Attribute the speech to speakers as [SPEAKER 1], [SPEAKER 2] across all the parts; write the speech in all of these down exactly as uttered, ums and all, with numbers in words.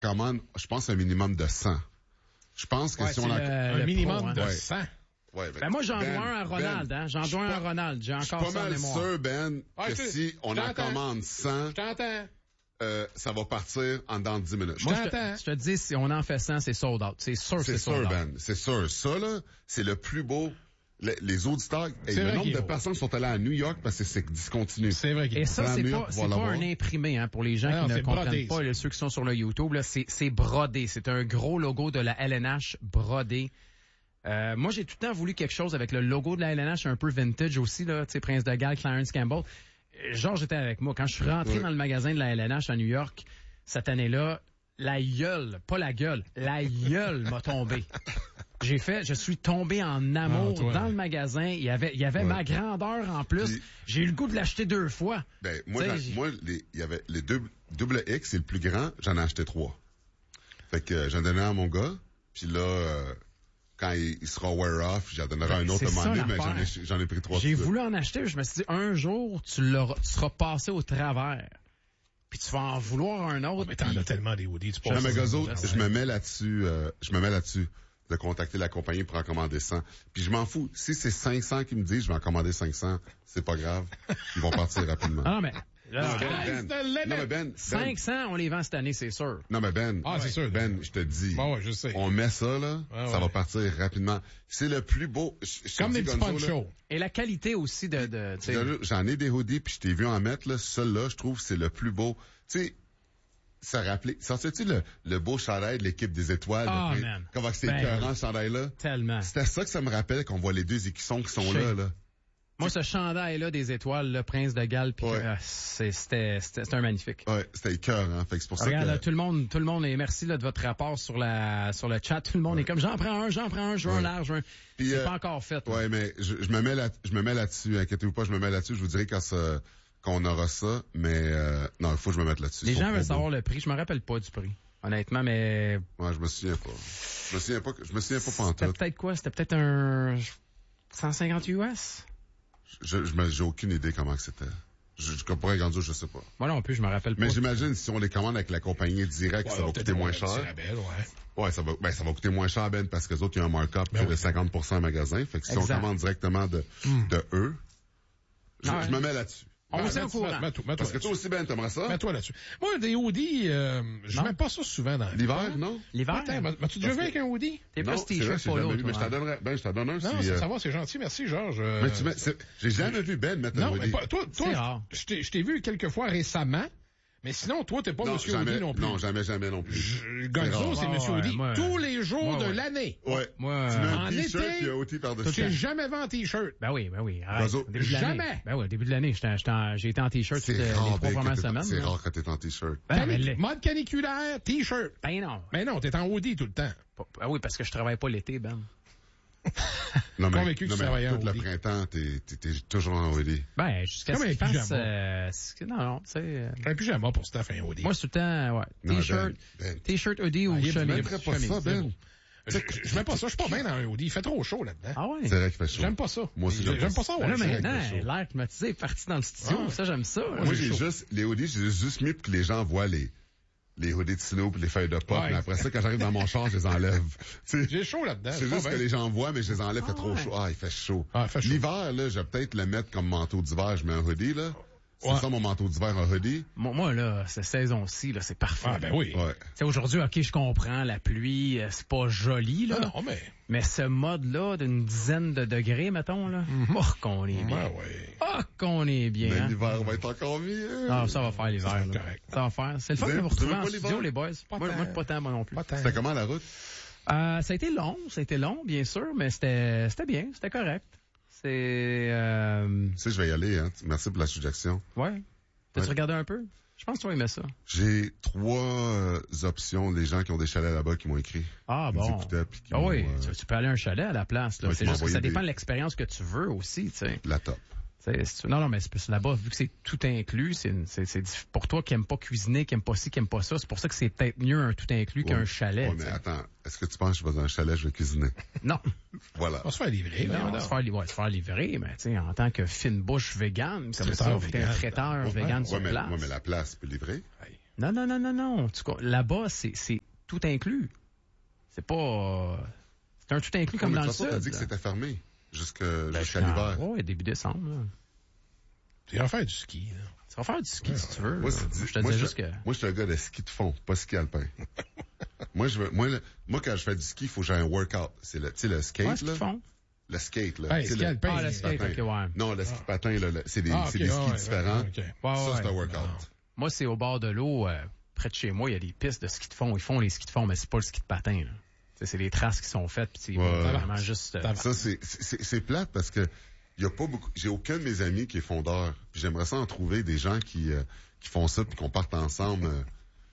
[SPEAKER 1] commande, je pense, un minimum de cent. Je pense que
[SPEAKER 2] ouais,
[SPEAKER 1] si on a...
[SPEAKER 2] Le,
[SPEAKER 3] un
[SPEAKER 2] le
[SPEAKER 3] minimum
[SPEAKER 2] pro, hein.
[SPEAKER 3] de
[SPEAKER 1] ouais.
[SPEAKER 3] cent.
[SPEAKER 1] Ouais, ben,
[SPEAKER 2] Ben moi, j'en
[SPEAKER 1] Ben,
[SPEAKER 2] dois un à Ronald,
[SPEAKER 1] Ben,
[SPEAKER 2] hein. J'en
[SPEAKER 1] je suis
[SPEAKER 2] dois un à
[SPEAKER 1] pas-
[SPEAKER 2] Ronald. J'ai
[SPEAKER 1] Je suis
[SPEAKER 2] encore
[SPEAKER 1] pas
[SPEAKER 2] ça en
[SPEAKER 1] mal
[SPEAKER 2] mémoire.
[SPEAKER 1] sûr, Ben,
[SPEAKER 3] Ah,
[SPEAKER 1] que
[SPEAKER 3] je te-
[SPEAKER 1] si on
[SPEAKER 3] je
[SPEAKER 1] en
[SPEAKER 3] t'entends.
[SPEAKER 1] commande cent,
[SPEAKER 3] Je t'entends.
[SPEAKER 1] euh, ça va partir en dans dix minutes.
[SPEAKER 2] Moi, je
[SPEAKER 3] t'entends.
[SPEAKER 2] te, je te dis, si on en fait cent, c'est sold out. C'est sûr que
[SPEAKER 1] C'est
[SPEAKER 2] c'est sold
[SPEAKER 1] sûr,
[SPEAKER 2] out.
[SPEAKER 1] Ben. C'est sûr. Ça, là, c'est le plus beau. Les, les auditeurs, hey,
[SPEAKER 3] C'est
[SPEAKER 1] le
[SPEAKER 3] vrai
[SPEAKER 1] nombre
[SPEAKER 3] qu'il
[SPEAKER 1] de
[SPEAKER 3] est beau.
[SPEAKER 1] personnes sont allées à New York parce que c'est discontinu.
[SPEAKER 3] C'est vrai qu'il
[SPEAKER 2] Et
[SPEAKER 3] est
[SPEAKER 2] ça,
[SPEAKER 1] Dans
[SPEAKER 2] c'est
[SPEAKER 1] New
[SPEAKER 2] pas,
[SPEAKER 1] York,
[SPEAKER 2] c'est
[SPEAKER 1] voilà
[SPEAKER 2] pas
[SPEAKER 1] voir.
[SPEAKER 2] un imprimé, hein, pour les gens
[SPEAKER 3] Ah non,
[SPEAKER 2] qui ne
[SPEAKER 3] c'est
[SPEAKER 2] comprennent
[SPEAKER 3] brodé,
[SPEAKER 2] pas,
[SPEAKER 3] ça.
[SPEAKER 2] là, ceux qui sont sur le YouTube, là, c'est, c'est brodé. C'est un gros logo de la L N H brodé. Euh, moi, j'ai tout le temps voulu quelque chose avec le logo de la L N H un peu vintage aussi, là, tu sais, Prince de Galles, Clarence Campbell. Euh, Georges était avec moi. Quand je suis rentré
[SPEAKER 1] Ouais.
[SPEAKER 2] dans le magasin de la L N H à New York, cette année-là, la gueule, pas la gueule, la gueule m'a tombé. J'ai fait, je suis tombé en amour
[SPEAKER 3] Ah, toi.
[SPEAKER 2] dans le magasin. Il y avait, il y avait
[SPEAKER 1] Ouais.
[SPEAKER 2] ma grandeur en plus.
[SPEAKER 1] Puis-
[SPEAKER 2] J'ai eu le goût de l'acheter deux fois.
[SPEAKER 1] Ben, moi,
[SPEAKER 2] T'sais,
[SPEAKER 1] j'en-
[SPEAKER 2] j'ai-
[SPEAKER 1] moi, les, il y avait les deux, double X, c'est le plus grand, j'en ai acheté trois. Fait que, euh, j'en donnais un à mon gars, puis là, euh, quand il, il sera wear off, j'en donnerai un autre
[SPEAKER 2] c'est
[SPEAKER 1] à un moment
[SPEAKER 2] ça,
[SPEAKER 1] donné, mais j'en
[SPEAKER 2] l'affaire.
[SPEAKER 1] ai, j'en ai pris trois.
[SPEAKER 2] J'ai
[SPEAKER 1] tout de
[SPEAKER 2] voulu en acheter, je me suis dit, un jour, tu l'auras, tu seras passé au travers. Puis tu vas en vouloir un autre.
[SPEAKER 3] Mais t'en
[SPEAKER 2] puis-
[SPEAKER 3] as tellement des hoodies, tu
[SPEAKER 1] suite. Non,
[SPEAKER 3] passes.
[SPEAKER 1] mais Gozo,
[SPEAKER 2] je sais.
[SPEAKER 1] je me mets là-dessus, euh, je me mets là-dessus de contacter la compagnie pour en commander cent. Puis je m'en fous. Si c'est cinq cents qui me disent, je vais en commander cinq cents, c'est pas grave. Ils vont partir rapidement.
[SPEAKER 2] Ah non, mais, là,
[SPEAKER 1] Non, mais
[SPEAKER 3] Sky's
[SPEAKER 1] Ben,
[SPEAKER 3] the
[SPEAKER 1] ben,
[SPEAKER 3] limit.
[SPEAKER 1] non, mais Ben, Ben,
[SPEAKER 2] cinq cents, on les vend cette année, c'est sûr.
[SPEAKER 1] non, mais Ben,
[SPEAKER 3] Ah, c'est sûr.
[SPEAKER 1] Ben, je te dis,
[SPEAKER 3] Bon, ouais, je sais.
[SPEAKER 1] on met ça, là,
[SPEAKER 3] Ouais,
[SPEAKER 1] ça
[SPEAKER 3] ouais.
[SPEAKER 1] va partir rapidement. C'est le plus beau. Je- je te
[SPEAKER 3] Comme
[SPEAKER 1] dis,
[SPEAKER 3] des petits
[SPEAKER 1] Gonzo, là,
[SPEAKER 3] ponchos.
[SPEAKER 2] Et la qualité aussi de, de, tu sais,
[SPEAKER 1] J'en- J'en ai des hoodies, puis je t'ai vu en mettre, là. Celui-là, je trouve, c'est le plus beau. Tu sais, ça rappelait... Sortais-tu le, le beau chandail de l'équipe des étoiles?
[SPEAKER 2] Ah,
[SPEAKER 1] le-
[SPEAKER 2] man.
[SPEAKER 1] Comment c'est
[SPEAKER 2] Ben,
[SPEAKER 1] écœurant, ce chandail-là?
[SPEAKER 2] tellement.
[SPEAKER 1] C'était ça que ça me rappelle qu'on voit les deux écussons qui sont
[SPEAKER 2] Je sais.
[SPEAKER 1] là, là.
[SPEAKER 2] Moi, ce chandail-là des étoiles, le Prince de Galles, puis
[SPEAKER 1] Ouais.
[SPEAKER 2] euh, c'est- c'était, c'était, c'était un magnifique.
[SPEAKER 1] Ouais, c'était écœurant. Fait que c'est pour ça
[SPEAKER 2] Regarde, là,
[SPEAKER 1] que...
[SPEAKER 2] tout le monde, tout le monde, et merci là, de votre rapport sur la, sur le chat. Tout le monde est comme, j'en prends un, j'en prends un, je veux un
[SPEAKER 1] Ouais.
[SPEAKER 2] large, je veux un.
[SPEAKER 1] Puis,
[SPEAKER 2] C'est
[SPEAKER 1] euh,
[SPEAKER 2] pas encore fait. là.
[SPEAKER 1] Ouais, mais je, je me mets là, je me mets là-dessus. Inquiétez-vous pas, je me mets là-dessus. Je vous dirai quand ça, qu'on aura ça. Mais, euh, non, il faut que je me mette là-dessus.
[SPEAKER 2] Les
[SPEAKER 1] Ils sont
[SPEAKER 2] gens
[SPEAKER 1] trop
[SPEAKER 2] veulent
[SPEAKER 1] beaux.
[SPEAKER 2] savoir le prix. Je me rappelle pas du prix, honnêtement, mais
[SPEAKER 1] Ouais, je me souviens pas. Je me souviens pas, je me souviens pas
[SPEAKER 2] c'était
[SPEAKER 1] pantoute.
[SPEAKER 2] peut-être quoi? C'était peut-être un cent cinquante U S?
[SPEAKER 1] Je, je me- j'ai aucune idée comment que c'était. Je, je pourrais grandir, je sais pas.
[SPEAKER 2] Moi non plus, je me rappelle pas.
[SPEAKER 1] Mais j'imagine si on les commande avec la compagnie directe, ça va coûter moins cher.
[SPEAKER 3] Belle, ouais.
[SPEAKER 1] Ouais, ça va, ben, ça va coûter moins cher, Ben, parce que les autres, il y a un markup
[SPEAKER 3] Ben
[SPEAKER 1] de
[SPEAKER 3] oui.
[SPEAKER 1] cinquante pour cent en magasin. Fait que si
[SPEAKER 2] Exact.
[SPEAKER 1] on commande directement de, de eux, je,
[SPEAKER 2] Ah ouais.
[SPEAKER 1] je me mets là-dessus.
[SPEAKER 2] On
[SPEAKER 3] Ben,
[SPEAKER 2] vous est au
[SPEAKER 3] mets-
[SPEAKER 2] courant.
[SPEAKER 3] mets- mets-toi- mets-toi
[SPEAKER 1] Parce que toi
[SPEAKER 3] là-dessus.
[SPEAKER 1] aussi, Ben, t'aimerais ça?
[SPEAKER 3] Mets-toi là-dessus. Moi, des hoodies, euh, je
[SPEAKER 2] Non.
[SPEAKER 3] mets pas ça souvent dans
[SPEAKER 1] L'hiver, non?
[SPEAKER 2] L'hiver?
[SPEAKER 3] Attends, m'as- m'as-tu déjà vu avec un hoodie?
[SPEAKER 2] T'es
[SPEAKER 1] Non,
[SPEAKER 2] plus
[SPEAKER 1] c'est vrai,
[SPEAKER 2] t-shirt
[SPEAKER 1] j'ai
[SPEAKER 2] polo,
[SPEAKER 1] jamais vu,
[SPEAKER 2] toi,
[SPEAKER 1] mais je t'en
[SPEAKER 2] hein.
[SPEAKER 1] donnerai, ben, je t'en donne un
[SPEAKER 3] Non,
[SPEAKER 1] si,
[SPEAKER 3] ça,
[SPEAKER 1] euh,
[SPEAKER 3] ça va, c'est gentil, merci, Georges. Euh,
[SPEAKER 1] mais tu mets, c'est- j'ai jamais vu Ben mettre un
[SPEAKER 3] Non, mais
[SPEAKER 1] hoodie.
[SPEAKER 3] pas, toi,
[SPEAKER 2] C'est
[SPEAKER 3] toi,
[SPEAKER 2] rare.
[SPEAKER 3] je t'ai, je t'ai vu quelques fois récemment, mais sinon, toi, t'es pas
[SPEAKER 1] Non,
[SPEAKER 3] Monsieur
[SPEAKER 1] jamais,
[SPEAKER 3] Hoodie non plus.
[SPEAKER 1] non, jamais, jamais non plus.
[SPEAKER 3] Je- Gonzo,
[SPEAKER 1] rare.
[SPEAKER 3] c'est
[SPEAKER 2] Ah,
[SPEAKER 3] Monsieur
[SPEAKER 2] ouais,
[SPEAKER 3] Hoodie
[SPEAKER 2] moi,
[SPEAKER 3] tous les jours
[SPEAKER 2] moi,
[SPEAKER 3] de
[SPEAKER 2] ouais.
[SPEAKER 3] l'année.
[SPEAKER 1] Ouais.
[SPEAKER 2] Moi,
[SPEAKER 1] tu mets
[SPEAKER 2] euh,
[SPEAKER 1] un
[SPEAKER 3] en
[SPEAKER 1] t-shirt
[SPEAKER 3] été,
[SPEAKER 1] puis un outil
[SPEAKER 3] Tu
[SPEAKER 1] par-dessus.
[SPEAKER 3] t'es jamais vu en t-shirt.
[SPEAKER 2] Ben oui, ben oui. Arrête.
[SPEAKER 1] Oiseau.
[SPEAKER 2] Au début de l'année.
[SPEAKER 3] Jamais.
[SPEAKER 2] Ben oui, au début de l'année, j'étais, j'étais en- j'ai été en t-shirt toutes les,
[SPEAKER 1] C'est
[SPEAKER 2] les
[SPEAKER 1] rare,
[SPEAKER 2] trois
[SPEAKER 1] Ben,
[SPEAKER 2] premières
[SPEAKER 1] que t'es-
[SPEAKER 2] semaines.
[SPEAKER 1] c'est
[SPEAKER 2] là.
[SPEAKER 1] rare quand t'es en t-shirt.
[SPEAKER 2] Ben,
[SPEAKER 3] Cani-
[SPEAKER 2] mais les-
[SPEAKER 3] Mode caniculaire, t-shirt.
[SPEAKER 2] ben non.
[SPEAKER 3] Mais non, t'es en hoodie tout le temps.
[SPEAKER 2] Ah oui, parce que je travaille pas l'été, Ben.
[SPEAKER 1] Non, mais,
[SPEAKER 3] Convaincu que
[SPEAKER 1] non,
[SPEAKER 3] tu
[SPEAKER 1] mais
[SPEAKER 3] travaillais en
[SPEAKER 1] tout le
[SPEAKER 3] hoodie.
[SPEAKER 1] printemps, t'es, t'es, t'es toujours en hoodie.
[SPEAKER 2] Ben, jusqu'à
[SPEAKER 3] Comme
[SPEAKER 2] ce
[SPEAKER 3] un
[SPEAKER 2] qu'il fasse...
[SPEAKER 3] pyjama.
[SPEAKER 2] Euh, ce- non, non, tu sais... euh,
[SPEAKER 3] J'ai un pyjama pour Steph, un hoodie.
[SPEAKER 2] moi, c'est tout le temps, ouais.
[SPEAKER 1] Non,
[SPEAKER 2] T-shirt,
[SPEAKER 1] Ben, Ben.
[SPEAKER 2] t-shirt, hoodie ou
[SPEAKER 3] il est-
[SPEAKER 2] chemise.
[SPEAKER 1] Tu mettrais pas
[SPEAKER 2] chemise.
[SPEAKER 1] ça, Ben?
[SPEAKER 3] je, je, je mets pas ça, je suis pas bien dans un hoodie. Il fait trop chaud là-dedans.
[SPEAKER 2] Ah ouais?
[SPEAKER 1] C'est vrai qu'il fait chaud.
[SPEAKER 3] J'aime pas ça.
[SPEAKER 1] Moi aussi,
[SPEAKER 3] J'aime
[SPEAKER 1] j'aime
[SPEAKER 3] pas ça.
[SPEAKER 2] Ben
[SPEAKER 3] ouais,
[SPEAKER 2] là,
[SPEAKER 3] c'est vrai
[SPEAKER 2] maintenant,
[SPEAKER 3] qu'il fait chaud.
[SPEAKER 2] l'air climatisé est parti dans le studio.
[SPEAKER 3] Ah.
[SPEAKER 2] Ça, j'aime ça.
[SPEAKER 1] Moi,
[SPEAKER 3] j'ai
[SPEAKER 1] j'ai
[SPEAKER 3] chaud.
[SPEAKER 1] juste, les hoodies, j'ai juste mis pour que les gens voient les, les hoodies de Snoop, les feuilles de pop,
[SPEAKER 3] Ouais.
[SPEAKER 1] mais après ça, quand j'arrive dans mon char, je les enlève. Tu sais,
[SPEAKER 3] J'ai chaud là-dedans.
[SPEAKER 1] c'est
[SPEAKER 3] pas
[SPEAKER 1] juste que
[SPEAKER 3] bien.
[SPEAKER 1] les gens voient, mais je les enlève, il fait trop
[SPEAKER 2] ouais.
[SPEAKER 1] chaud. Ah, il fait chaud.
[SPEAKER 3] Ah, il fait chaud.
[SPEAKER 1] L'hiver, là, je vais peut-être le mettre comme manteau d'hiver, je mets un hoodie, là. C'est
[SPEAKER 3] Ouais.
[SPEAKER 1] ça, mon manteau d'hiver, un hoodie.
[SPEAKER 2] Moi, moi, là, cette saison-ci, là, c'est parfait.
[SPEAKER 3] Ah, ben oui.
[SPEAKER 1] Ouais.
[SPEAKER 2] Tu sais, aujourd'hui, OK, je comprends, la pluie, euh, c'est pas joli, là.
[SPEAKER 3] Non, non, mais.
[SPEAKER 2] Mais ce mode-là, d'une dizaine de degrés, mettons, là, oh, qu'on est bien.
[SPEAKER 3] Ouais, ouais.
[SPEAKER 2] Oh, qu'on est bien,
[SPEAKER 1] Mais
[SPEAKER 2] hein.
[SPEAKER 1] l'hiver va être encore mieux.
[SPEAKER 2] Ah, ça va faire l'hiver,
[SPEAKER 3] Ça va
[SPEAKER 2] là.
[SPEAKER 3] être correct.
[SPEAKER 2] Ça va faire. C'est le fun
[SPEAKER 1] Vous
[SPEAKER 2] de
[SPEAKER 1] avez-
[SPEAKER 2] vous
[SPEAKER 1] vous
[SPEAKER 2] retrouver
[SPEAKER 1] avez
[SPEAKER 2] en
[SPEAKER 1] pas
[SPEAKER 2] studio,
[SPEAKER 1] l'hiver?
[SPEAKER 2] les boys.
[SPEAKER 3] Pas
[SPEAKER 2] Moi,
[SPEAKER 3] tant.
[SPEAKER 2] moi, pas tant, moi non plus.
[SPEAKER 3] Pas tant.
[SPEAKER 1] C'était comment la route?
[SPEAKER 2] Euh, ça a été long, ça a été long, bien sûr, mais c'était, c'était bien, c'était correct. C'est, euh,
[SPEAKER 1] Tu sais, je vais y aller, hein. Merci pour la suggestion.
[SPEAKER 2] ouais. T'as-tu
[SPEAKER 1] Ouais.
[SPEAKER 2] regardé un peu? Je pense que tu vas aimer ça.
[SPEAKER 1] J'ai trois euh, options des gens qui ont des chalets là-bas qui m'ont écrit.
[SPEAKER 2] Ah,
[SPEAKER 1] Ils
[SPEAKER 2] bon.
[SPEAKER 1] écoutaient, puis qui
[SPEAKER 2] Ah
[SPEAKER 1] m'ont,
[SPEAKER 2] oui,
[SPEAKER 1] euh,
[SPEAKER 2] tu, tu peux aller à un chalet à la place, là.
[SPEAKER 1] Ouais,
[SPEAKER 2] C'est
[SPEAKER 1] qui m'ont
[SPEAKER 2] juste que ça
[SPEAKER 1] envoyé
[SPEAKER 2] dépend
[SPEAKER 1] des-
[SPEAKER 2] de l'expérience que tu veux aussi, tu sais.
[SPEAKER 1] La top.
[SPEAKER 2] Tu sais, si tu- non, non, mais c'est plus là-bas, vu que c'est tout inclus, c'est, une- c'est, c'est diff- pour toi qui aime pas cuisiner, qui aime pas ci, qui aime pas ça, c'est pour ça que c'est peut-être mieux un tout inclus qu'un
[SPEAKER 1] Ouais.
[SPEAKER 2] chalet.
[SPEAKER 1] Ouais,
[SPEAKER 2] tu
[SPEAKER 1] mais
[SPEAKER 2] sais.
[SPEAKER 1] attends, est-ce que tu penses que je vais dans un chalet, je vais cuisiner?
[SPEAKER 2] Non.
[SPEAKER 1] Voilà.
[SPEAKER 3] On va se faire livrer,
[SPEAKER 2] Non,
[SPEAKER 3] là.
[SPEAKER 2] on va se faire, li- ouais, se faire livrer, mais tu sais, en tant que fine bouche vegan, comme
[SPEAKER 3] Traiteur
[SPEAKER 2] ça, t'es un
[SPEAKER 3] vegan.
[SPEAKER 2] traiteur
[SPEAKER 3] Ouais,
[SPEAKER 2] vegan
[SPEAKER 1] Ouais,
[SPEAKER 2] sur
[SPEAKER 1] mais,
[SPEAKER 2] place.
[SPEAKER 1] ouais, mais la place peut livrer.
[SPEAKER 3] Hey.
[SPEAKER 2] Non, non, non, non, non. Tu co- Là-bas, c'est, c'est tout inclus. C'est pas... euh, C'est un tout inclus comme
[SPEAKER 1] Ouais,
[SPEAKER 2] dans
[SPEAKER 1] mais
[SPEAKER 2] le
[SPEAKER 1] de toute façon,
[SPEAKER 2] sud.
[SPEAKER 1] t'as dit que
[SPEAKER 2] là.
[SPEAKER 1] c'était fermé jusque-
[SPEAKER 2] Ben,
[SPEAKER 1] jusqu'à
[SPEAKER 2] je-
[SPEAKER 1] l'hiver.
[SPEAKER 2] Ouais, début décembre. Là.
[SPEAKER 3] Tu vas faire du ski, là.
[SPEAKER 2] Tu vas faire du ski si tu veux.
[SPEAKER 1] Moi,
[SPEAKER 2] là.
[SPEAKER 1] c'est dit-
[SPEAKER 2] je te
[SPEAKER 1] moi,
[SPEAKER 2] dis
[SPEAKER 1] je-
[SPEAKER 2] juste que...
[SPEAKER 1] Moi, je suis un gars de ski de fond, pas ski alpin. moi, je veux, moi, le- moi, quand je fais du ski, il faut que j'ai un workout. C'est le, tu sais, le skate,
[SPEAKER 2] Ouais, ce
[SPEAKER 1] là.
[SPEAKER 2] qu'ils font.
[SPEAKER 1] Le skate, là.
[SPEAKER 3] Ouais,
[SPEAKER 1] Tu sais,
[SPEAKER 3] ski
[SPEAKER 1] le-
[SPEAKER 3] alpin.
[SPEAKER 2] Ah, le
[SPEAKER 3] le
[SPEAKER 2] skate,
[SPEAKER 1] patin.
[SPEAKER 2] ok, ouais.
[SPEAKER 1] Non, le ski patin, là, le- c'est des,
[SPEAKER 3] Ah,
[SPEAKER 1] c'est
[SPEAKER 3] ok,
[SPEAKER 1] des skis
[SPEAKER 3] ouais, ouais,
[SPEAKER 1] différents.
[SPEAKER 3] ouais, ok.
[SPEAKER 2] Ouais,
[SPEAKER 1] Ça, c'est
[SPEAKER 2] ouais.
[SPEAKER 1] un workout.
[SPEAKER 3] Non.
[SPEAKER 2] Moi, c'est au bord de l'eau, euh, près de chez moi, il y a des pistes de ski de fond. Ils font les skis de fond, mais c'est pas le ski de patin. Là. C'est, c'est les traces qui sont faites, puis c'est
[SPEAKER 1] Ouais.
[SPEAKER 2] vraiment juste... euh,
[SPEAKER 1] Ça, c'est, c'est, c'est plate parce que il y a pas beaucoup, j'ai aucun de mes amis qui est fondeur. Puis j'aimerais ça en trouver des gens qui, euh, qui font ça puis qu'on parte ensemble. euh,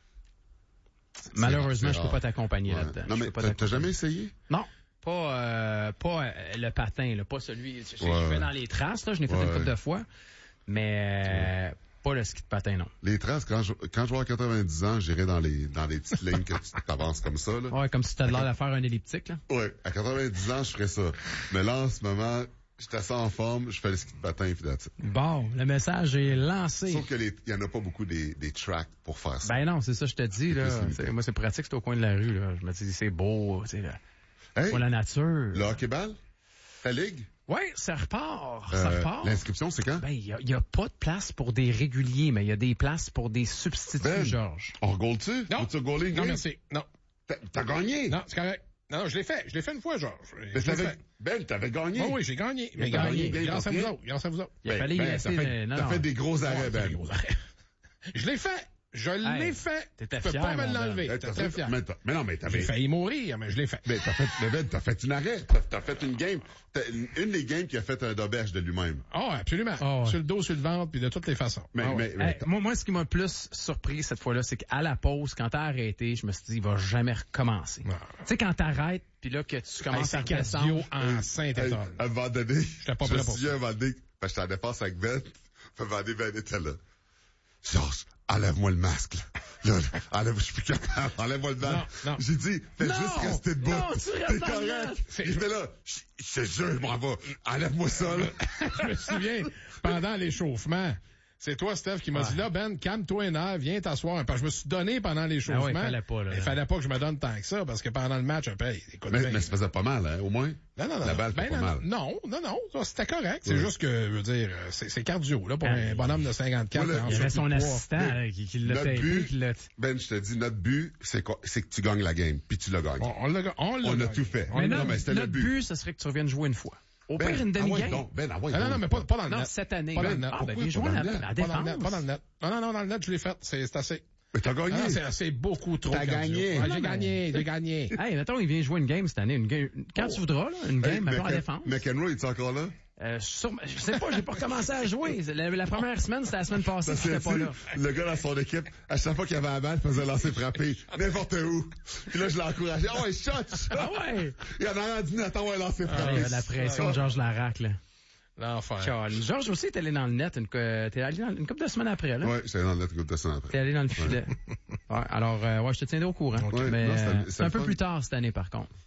[SPEAKER 2] Malheureusement,
[SPEAKER 1] c'est
[SPEAKER 2] je peux
[SPEAKER 1] rare.
[SPEAKER 2] pas t'accompagner
[SPEAKER 1] Ouais.
[SPEAKER 2] là-dedans.
[SPEAKER 1] Non,
[SPEAKER 2] Je
[SPEAKER 1] mais
[SPEAKER 2] peux pas
[SPEAKER 1] t'as, t'as
[SPEAKER 2] t'accompagner.
[SPEAKER 1] jamais essayé?
[SPEAKER 2] Non, pas, euh, pas euh, le patin, là, pas celui... Je, je
[SPEAKER 1] Ouais.
[SPEAKER 2] fais dans les traces, là, je l'ai fait
[SPEAKER 1] Ouais.
[SPEAKER 2] une couple de fois, mais euh, pas le ski de patin, non.
[SPEAKER 1] Les traces, quand je, quand je vais avoir quatre-vingt-dix ans, j'irai dans les, dans les petites lignes que tu t'avances comme ça, là.
[SPEAKER 2] Ouais, comme si t'as l'air de faire un elliptique, là.
[SPEAKER 1] Ouais. À quatre-vingt-dix ans, je ferais ça. Mais là, en ce moment, j'étais assez en forme, je fais le ski de patin, puis that's it.
[SPEAKER 2] Bon, le message est lancé.
[SPEAKER 1] Sauf que les, il y en a pas beaucoup des, des tracks pour faire ça.
[SPEAKER 2] Ben non, c'est ça, je te dis, là.
[SPEAKER 1] plus limité.
[SPEAKER 2] C'est- Moi, c'est pratique, c'est au coin de la rue, là. Je me dis, c'est beau, tu sais, là.
[SPEAKER 1] Hey,
[SPEAKER 2] Pour la nature.
[SPEAKER 1] le hockey-ball? Ta ligue?
[SPEAKER 2] Ouais, ça repart, ça
[SPEAKER 1] Euh,
[SPEAKER 2] repart.
[SPEAKER 1] L'inscription, c'est quand?
[SPEAKER 2] Ben, il y a, y a pas de place pour des réguliers, mais il y a des places pour des substituts,
[SPEAKER 1] Ben.
[SPEAKER 2] Georges.
[SPEAKER 1] On regole-tu?
[SPEAKER 3] Non.
[SPEAKER 1] Veux-tu regoler une
[SPEAKER 3] Non,
[SPEAKER 1] game?
[SPEAKER 3] merci. Non.
[SPEAKER 1] T'as, t'as gagné?
[SPEAKER 3] Non, c'est correct. Non, non, je l'ai fait. Je l'ai fait une fois, Georges. Je
[SPEAKER 1] Mais
[SPEAKER 3] l'ai
[SPEAKER 1] t'avais,
[SPEAKER 3] fait.
[SPEAKER 1] Ben, t'avais gagné.
[SPEAKER 3] Oui, oui, j'ai gagné. Mais
[SPEAKER 2] T'as
[SPEAKER 3] gagné.
[SPEAKER 2] gagné.
[SPEAKER 3] Grâce à vous
[SPEAKER 1] Combien?
[SPEAKER 3] autres. Grâce à vous autres.
[SPEAKER 2] Il a
[SPEAKER 1] Ben,
[SPEAKER 2] fallu y
[SPEAKER 1] ben,
[SPEAKER 2] laisser...
[SPEAKER 1] t'as fait,
[SPEAKER 2] non,
[SPEAKER 1] t'as
[SPEAKER 2] non.
[SPEAKER 1] fait des gros arrêts,
[SPEAKER 3] Ouais,
[SPEAKER 1] Ben.
[SPEAKER 3] gros arrêt. Je l'ai fait. Je l'ai
[SPEAKER 2] Hey,
[SPEAKER 3] fait.
[SPEAKER 2] t'étais
[SPEAKER 3] Tu peux
[SPEAKER 2] fier,
[SPEAKER 3] pas me
[SPEAKER 2] mon
[SPEAKER 3] l'enlever.
[SPEAKER 1] Hey,
[SPEAKER 3] J'étais
[SPEAKER 1] t'as
[SPEAKER 3] très
[SPEAKER 1] fait-
[SPEAKER 3] fier.
[SPEAKER 1] mais, t'as- mais non, mais
[SPEAKER 3] J'ai
[SPEAKER 1] t'avais...
[SPEAKER 3] failli mourir, mais je l'ai fait.
[SPEAKER 1] Mais t'as fait, mais Ben, t'as fait une arrêt. T'as, t'as fait une game. T'as, une, une des games qui a fait un d'auberge de lui-même.
[SPEAKER 3] Oh, absolument.
[SPEAKER 2] Oh, ouais.
[SPEAKER 3] Sur le dos, sur le ventre, puis de toutes les façons.
[SPEAKER 1] Mais,
[SPEAKER 3] Ah ouais.
[SPEAKER 1] mais, mais
[SPEAKER 2] Hey, moi, moi, ce qui m'a le plus surpris cette fois-là, c'est qu'à la pause, quand t'as arrêté, je me suis dit, il va jamais recommencer.
[SPEAKER 3] Ouais.
[SPEAKER 2] Tu sais, quand t'arrêtes, puis là, que tu
[SPEAKER 3] Hey,
[SPEAKER 2] commences à
[SPEAKER 3] c'est cardio
[SPEAKER 2] redescendre.
[SPEAKER 3] en
[SPEAKER 1] Hey,
[SPEAKER 3] Saint-Étoile.
[SPEAKER 1] à un moment donné,
[SPEAKER 3] pas
[SPEAKER 1] je
[SPEAKER 3] prêt
[SPEAKER 1] me
[SPEAKER 3] pour
[SPEAKER 1] souviens
[SPEAKER 3] ça.
[SPEAKER 1] à un moment donné, parce que j'étais en défense avec Ben, puis à un moment donné, Ben était là. Georges, enlève-moi le masque, là. Là, là, enlève, je suis plus capable, enlève-moi le masque.
[SPEAKER 3] Non, non.
[SPEAKER 1] J'ai dit, fais
[SPEAKER 2] Non,
[SPEAKER 1] juste rester debout.
[SPEAKER 2] non, tu restes
[SPEAKER 1] T'es
[SPEAKER 2] dans le
[SPEAKER 1] correct.
[SPEAKER 2] masque.
[SPEAKER 1] Il était là, je je te jure, je m'en vais. Enlève-moi ça, là.
[SPEAKER 3] Je me souviens, pendant l'échauffement, c'est toi, Steph, qui m'a
[SPEAKER 2] Ouais.
[SPEAKER 3] dit, là, Ben, calme-toi les nerfs, viens t'asseoir. Parce que je me suis donné pendant l'échauffement.
[SPEAKER 2] Ah ouais, il fallait pas, là.
[SPEAKER 3] Il fallait pas que je me donne tant que ça, parce que pendant le match, après, écoute
[SPEAKER 1] Mais,
[SPEAKER 3] bien.
[SPEAKER 1] mais ça faisait pas mal, hein, au moins.
[SPEAKER 3] Non, non, non.
[SPEAKER 1] La balle
[SPEAKER 3] ben,
[SPEAKER 1] fait pas
[SPEAKER 3] non,
[SPEAKER 1] mal.
[SPEAKER 3] non, non, non, non, c'était correct. C'est
[SPEAKER 1] Ouais.
[SPEAKER 3] juste que, je veux dire, euh, c'est, c'est cardio, là, pour
[SPEAKER 2] Ah,
[SPEAKER 3] un bonhomme de cinquante-quatre.
[SPEAKER 1] Moi, le-
[SPEAKER 3] en
[SPEAKER 2] Il y avait son
[SPEAKER 3] surplus de poids.
[SPEAKER 2] assistant euh, qui, qui l'a
[SPEAKER 1] Notre
[SPEAKER 2] fait
[SPEAKER 1] but-
[SPEAKER 2] qui l'a...
[SPEAKER 1] Ben, je te dis, notre but, c'est quoi? C'est que tu gagnes la game, puis tu l'as gagné.
[SPEAKER 3] On, on l'a, on l'a
[SPEAKER 1] On a
[SPEAKER 3] gagné.
[SPEAKER 1] tout fait.
[SPEAKER 3] On
[SPEAKER 2] Mais
[SPEAKER 3] l'a
[SPEAKER 1] non,
[SPEAKER 2] notre,
[SPEAKER 1] mais c'était le
[SPEAKER 2] notre
[SPEAKER 1] but.
[SPEAKER 2] but, ce serait que tu reviennes jouer une fois. Au
[SPEAKER 1] Ben,
[SPEAKER 2] pire, une
[SPEAKER 1] ah ouais,
[SPEAKER 2] demi-game.
[SPEAKER 1] donc, Ben, ah ouais,
[SPEAKER 3] Ah non,
[SPEAKER 1] donc.
[SPEAKER 3] non, mais pas, pas dans le
[SPEAKER 2] Non,
[SPEAKER 3] net.
[SPEAKER 2] cette année.
[SPEAKER 3] Pas dans
[SPEAKER 2] là.
[SPEAKER 3] le net.
[SPEAKER 2] Ah, ben,
[SPEAKER 1] Pourquoi
[SPEAKER 2] viens
[SPEAKER 1] pas
[SPEAKER 2] jouer
[SPEAKER 1] dans
[SPEAKER 2] la,
[SPEAKER 1] le net?
[SPEAKER 2] la
[SPEAKER 3] Pas dans le
[SPEAKER 2] défense.
[SPEAKER 3] net, pas dans le net. Non, non, non, dans le net, je l'ai fait. C'est, c'est assez.
[SPEAKER 1] Mais t'as gagné.
[SPEAKER 3] Ah, non, c'est, c'est beaucoup trop.
[SPEAKER 1] T'as
[SPEAKER 3] cardio.
[SPEAKER 1] gagné.
[SPEAKER 3] Ah,
[SPEAKER 2] Non,
[SPEAKER 3] j'ai
[SPEAKER 2] mais-
[SPEAKER 3] gagné, j'ai gagné.
[SPEAKER 2] Hey, mettons, il vient jouer une game cette année. Une game, quand
[SPEAKER 3] Oh.
[SPEAKER 2] tu voudras, là, une game,
[SPEAKER 1] Hey,
[SPEAKER 2] mettons, à
[SPEAKER 1] McEn-
[SPEAKER 2] défense.
[SPEAKER 1] McEnroe, il est encore là?
[SPEAKER 2] Euh, sur- je sais pas, j'ai pas recommencé à jouer. La, la première semaine, c'était la semaine passée,
[SPEAKER 1] Ça
[SPEAKER 2] j'étais
[SPEAKER 1] fait
[SPEAKER 2] pas là.
[SPEAKER 1] le gars dans son équipe, à chaque fois qu'il y avait un balle, il faisait lancer frapper. N'importe où. Puis là, je l'ai encouragé. Ah ouais, shot, shot.
[SPEAKER 2] Ah ouais!
[SPEAKER 1] Il y en a rendu Nathan, ouais, lancer
[SPEAKER 2] Ah, il y
[SPEAKER 1] frapper.
[SPEAKER 2] avait de la pression de Georges Larac, là.
[SPEAKER 3] L'enfer.
[SPEAKER 2] Charles. Georges aussi est allé dans le net une, co- t'es allé dans, une couple de semaines après, là.
[SPEAKER 1] Ouais, j'étais dans le net de ça après.
[SPEAKER 2] T'es allé dans le filet. Ouais, alors, euh, ouais, je te tiendrai au courant.
[SPEAKER 1] Ouais,
[SPEAKER 2] mais
[SPEAKER 1] non, c'était-
[SPEAKER 2] euh,
[SPEAKER 1] c'était
[SPEAKER 2] c'est un
[SPEAKER 1] le
[SPEAKER 2] peu
[SPEAKER 1] fun.
[SPEAKER 2] plus tard cette année, par contre.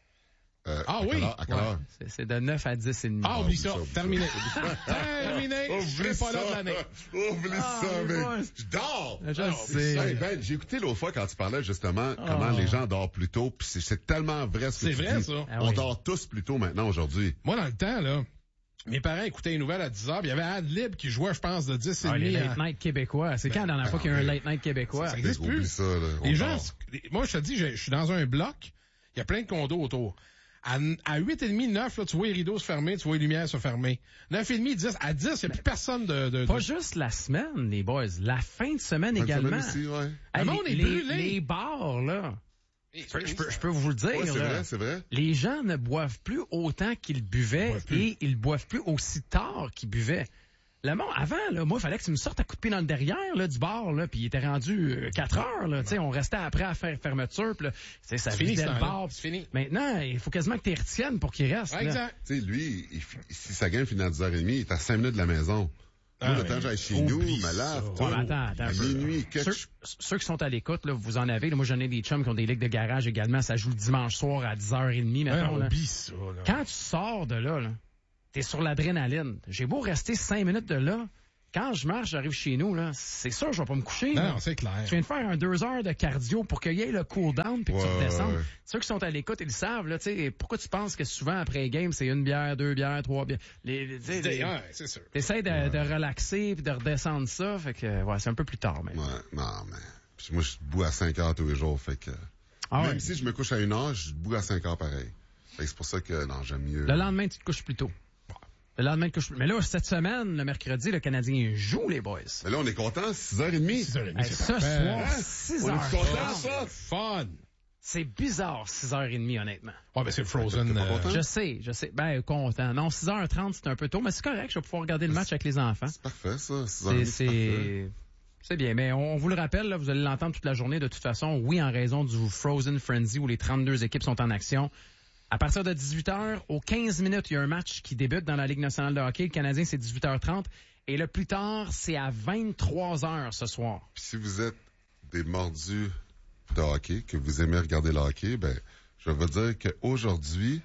[SPEAKER 1] Euh,
[SPEAKER 3] Ah
[SPEAKER 1] à
[SPEAKER 3] oui?
[SPEAKER 1] quelle heure? À quelle
[SPEAKER 2] Ouais,
[SPEAKER 1] heure?
[SPEAKER 2] c'est, c'est de neuf à dix et demi.
[SPEAKER 3] Ah, oublie ça.
[SPEAKER 1] oublie ça,
[SPEAKER 3] Terminé. Terminé. Je serai pas là de l'année.
[SPEAKER 1] Oublie
[SPEAKER 2] Ah,
[SPEAKER 1] ça,
[SPEAKER 2] mais
[SPEAKER 1] mec.
[SPEAKER 2] ouais.
[SPEAKER 1] Je dors.
[SPEAKER 2] Je
[SPEAKER 1] Ah,
[SPEAKER 2] sais.
[SPEAKER 1] Hey, Ben, j'ai écouté l'autre fois quand tu parlais justement comment
[SPEAKER 2] Ah.
[SPEAKER 1] les gens dorment plus tôt, puis c'est, c'est tellement vrai ce que
[SPEAKER 3] C'est
[SPEAKER 1] tu
[SPEAKER 3] vrai,
[SPEAKER 1] dis.
[SPEAKER 3] ça.
[SPEAKER 2] Ah
[SPEAKER 1] On
[SPEAKER 2] oui.
[SPEAKER 1] dort tous plus tôt maintenant aujourd'hui.
[SPEAKER 3] Moi, dans le temps, là, mes parents écoutaient les nouvelles à dix heures, puis il y avait Adlib qui jouait, je pense, de dix et
[SPEAKER 2] Ah, les
[SPEAKER 3] demi.
[SPEAKER 2] late night québécois. C'est quand la dernière fois qu'il y a un late night québécois?
[SPEAKER 3] Ça existe
[SPEAKER 1] Oublie
[SPEAKER 3] plus.
[SPEAKER 1] ça, là. On
[SPEAKER 3] Les gens,
[SPEAKER 1] dort.
[SPEAKER 3] moi, je te dis, je, je suis dans un bloc, il y a plein de condos autour. À, à huit et demi, neuf, là, tu vois les rideaux se fermer, tu vois les lumières se fermer. neuf et demi, dix, à dix, il n'y a plus personne de... de,
[SPEAKER 2] Pas
[SPEAKER 3] de...
[SPEAKER 2] juste la semaine, les boys. La fin de semaine
[SPEAKER 1] Fin de
[SPEAKER 2] également.
[SPEAKER 1] semaine aussi, ouais.
[SPEAKER 2] Hey,
[SPEAKER 3] Le monde
[SPEAKER 2] les,
[SPEAKER 3] est
[SPEAKER 2] les-
[SPEAKER 3] brûlé.
[SPEAKER 2] les bars, là. Je peux, je peux- je peux vous le dire,
[SPEAKER 1] Ouais, c'est
[SPEAKER 2] là.
[SPEAKER 1] vrai, c'est vrai.
[SPEAKER 2] Les gens ne boivent plus autant qu'ils buvaient
[SPEAKER 3] Ils boivent plus.
[SPEAKER 2] et ils boivent plus aussi tard qu'ils buvaient. Le monde, avant, là, moi, il fallait que tu me sortes à coup de pied dans le derrière, là, du bar, là, puis il était rendu euh, quatre heures, là, tu sais, on restait après à faire fermeture, puis là, tu sais, ça
[SPEAKER 3] C'est fini,
[SPEAKER 2] vidait
[SPEAKER 3] ce
[SPEAKER 2] le
[SPEAKER 3] temps-là.
[SPEAKER 2] bar.
[SPEAKER 3] C'est fini.
[SPEAKER 2] Maintenant, il faut quasiment que tu les retiennes pour qu'ils restent,
[SPEAKER 3] Ouais,
[SPEAKER 2] là.
[SPEAKER 3] exact.
[SPEAKER 1] Tu sais, lui, il fi- si sa game finit à dix heures trente, il est à cinq minutes de la maison.
[SPEAKER 3] Ah,
[SPEAKER 1] Moi, le
[SPEAKER 3] mais
[SPEAKER 1] temps que j'aille chez nous,
[SPEAKER 3] oublie
[SPEAKER 1] me lave,
[SPEAKER 3] ça.
[SPEAKER 1] tout.
[SPEAKER 2] Ouais, mais attends, attends
[SPEAKER 1] À
[SPEAKER 2] un peu.
[SPEAKER 1] minuit, que
[SPEAKER 2] Ceux,
[SPEAKER 1] je-
[SPEAKER 2] ceux qui sont à l'écoute, là, vous en avez. Là, moi, j'en ai des chums qui ont des ligues de garage également. Ça joue le dimanche soir à dix heures trente,
[SPEAKER 3] Ouais,
[SPEAKER 2] mettons,
[SPEAKER 3] on
[SPEAKER 2] là.
[SPEAKER 3] oublie ça, là.
[SPEAKER 2] Quand tu sors de là, là, t'es sur l'adrénaline. J'ai beau rester cinq minutes de là, quand je marche, j'arrive chez nous, là, c'est sûr, je vais pas me coucher.
[SPEAKER 3] Non,
[SPEAKER 2] là.
[SPEAKER 3] non, c'est clair.
[SPEAKER 2] Je viens de faire un deux heures de cardio pour qu'il y ait le cool-down puis que
[SPEAKER 1] Ouais,
[SPEAKER 2] tu redescendes.
[SPEAKER 1] ouais.
[SPEAKER 2] Ceux qui sont à l'écoute, ils le savent, là, tu sais. Pourquoi tu penses que souvent, après les games, c'est une bière, deux bières, trois bières? Les, les, tu sais, les-
[SPEAKER 3] Ouais, c'est sûr.
[SPEAKER 2] T'essaies de, de relaxer puis de redescendre ça, fait que, ouais, c'est un peu plus tard, mais.
[SPEAKER 1] Ouais, non, mais. Puis moi, je bois à cinq heures tous les jours, fait que.
[SPEAKER 2] Ah
[SPEAKER 1] même
[SPEAKER 2] ouais.
[SPEAKER 1] si je me couche à une heure, je bois à cinq heures pareil. Fait que c'est pour ça que, non, j'aime mieux.
[SPEAKER 2] Le lendemain, tu te couches plus tôt. Le lendemain, tu te couches plus. Mais là, cette semaine, le mercredi, le Canadien joue, les boys.
[SPEAKER 1] Mais là, on est content, six heures trente.
[SPEAKER 3] six heures trente,
[SPEAKER 2] Hey,
[SPEAKER 3] c'est
[SPEAKER 2] ce
[SPEAKER 3] parfait.
[SPEAKER 2] soir,
[SPEAKER 1] Hein?
[SPEAKER 2] six
[SPEAKER 1] On est
[SPEAKER 2] heures
[SPEAKER 1] content,
[SPEAKER 2] trente.
[SPEAKER 1] ça?
[SPEAKER 3] Fun.
[SPEAKER 2] C'est bizarre, six heures trente, honnêtement.
[SPEAKER 3] Ouais, ben c'est le Frozen.
[SPEAKER 1] T'es pas
[SPEAKER 3] euh,
[SPEAKER 1] content?
[SPEAKER 2] Je sais, je sais. Ben, content. Non, six heures trente, c'est un peu tôt, mais c'est correct. Je vais pouvoir regarder le match avec les enfants.
[SPEAKER 1] C'est parfait, ça. six heures
[SPEAKER 2] C'est,
[SPEAKER 1] trente, c'est parfait.
[SPEAKER 2] c'est, c'est bien. Mais on, on vous le rappelle, là, vous allez l'entendre toute la journée de toute façon. Oui, en raison du Frozen Frenzy où les trente-deux équipes sont en action. À partir de dix-huit heures, aux quinze minutes, il y a un match qui débute dans la Ligue nationale de hockey. Le Canadien, c'est dix-huit heures trente. Et le plus tard, c'est à vingt-trois heures ce soir.
[SPEAKER 1] Puis si vous êtes des mordus de hockey, que vous aimez regarder le hockey, ben, je vais vous dire qu'aujourd'hui,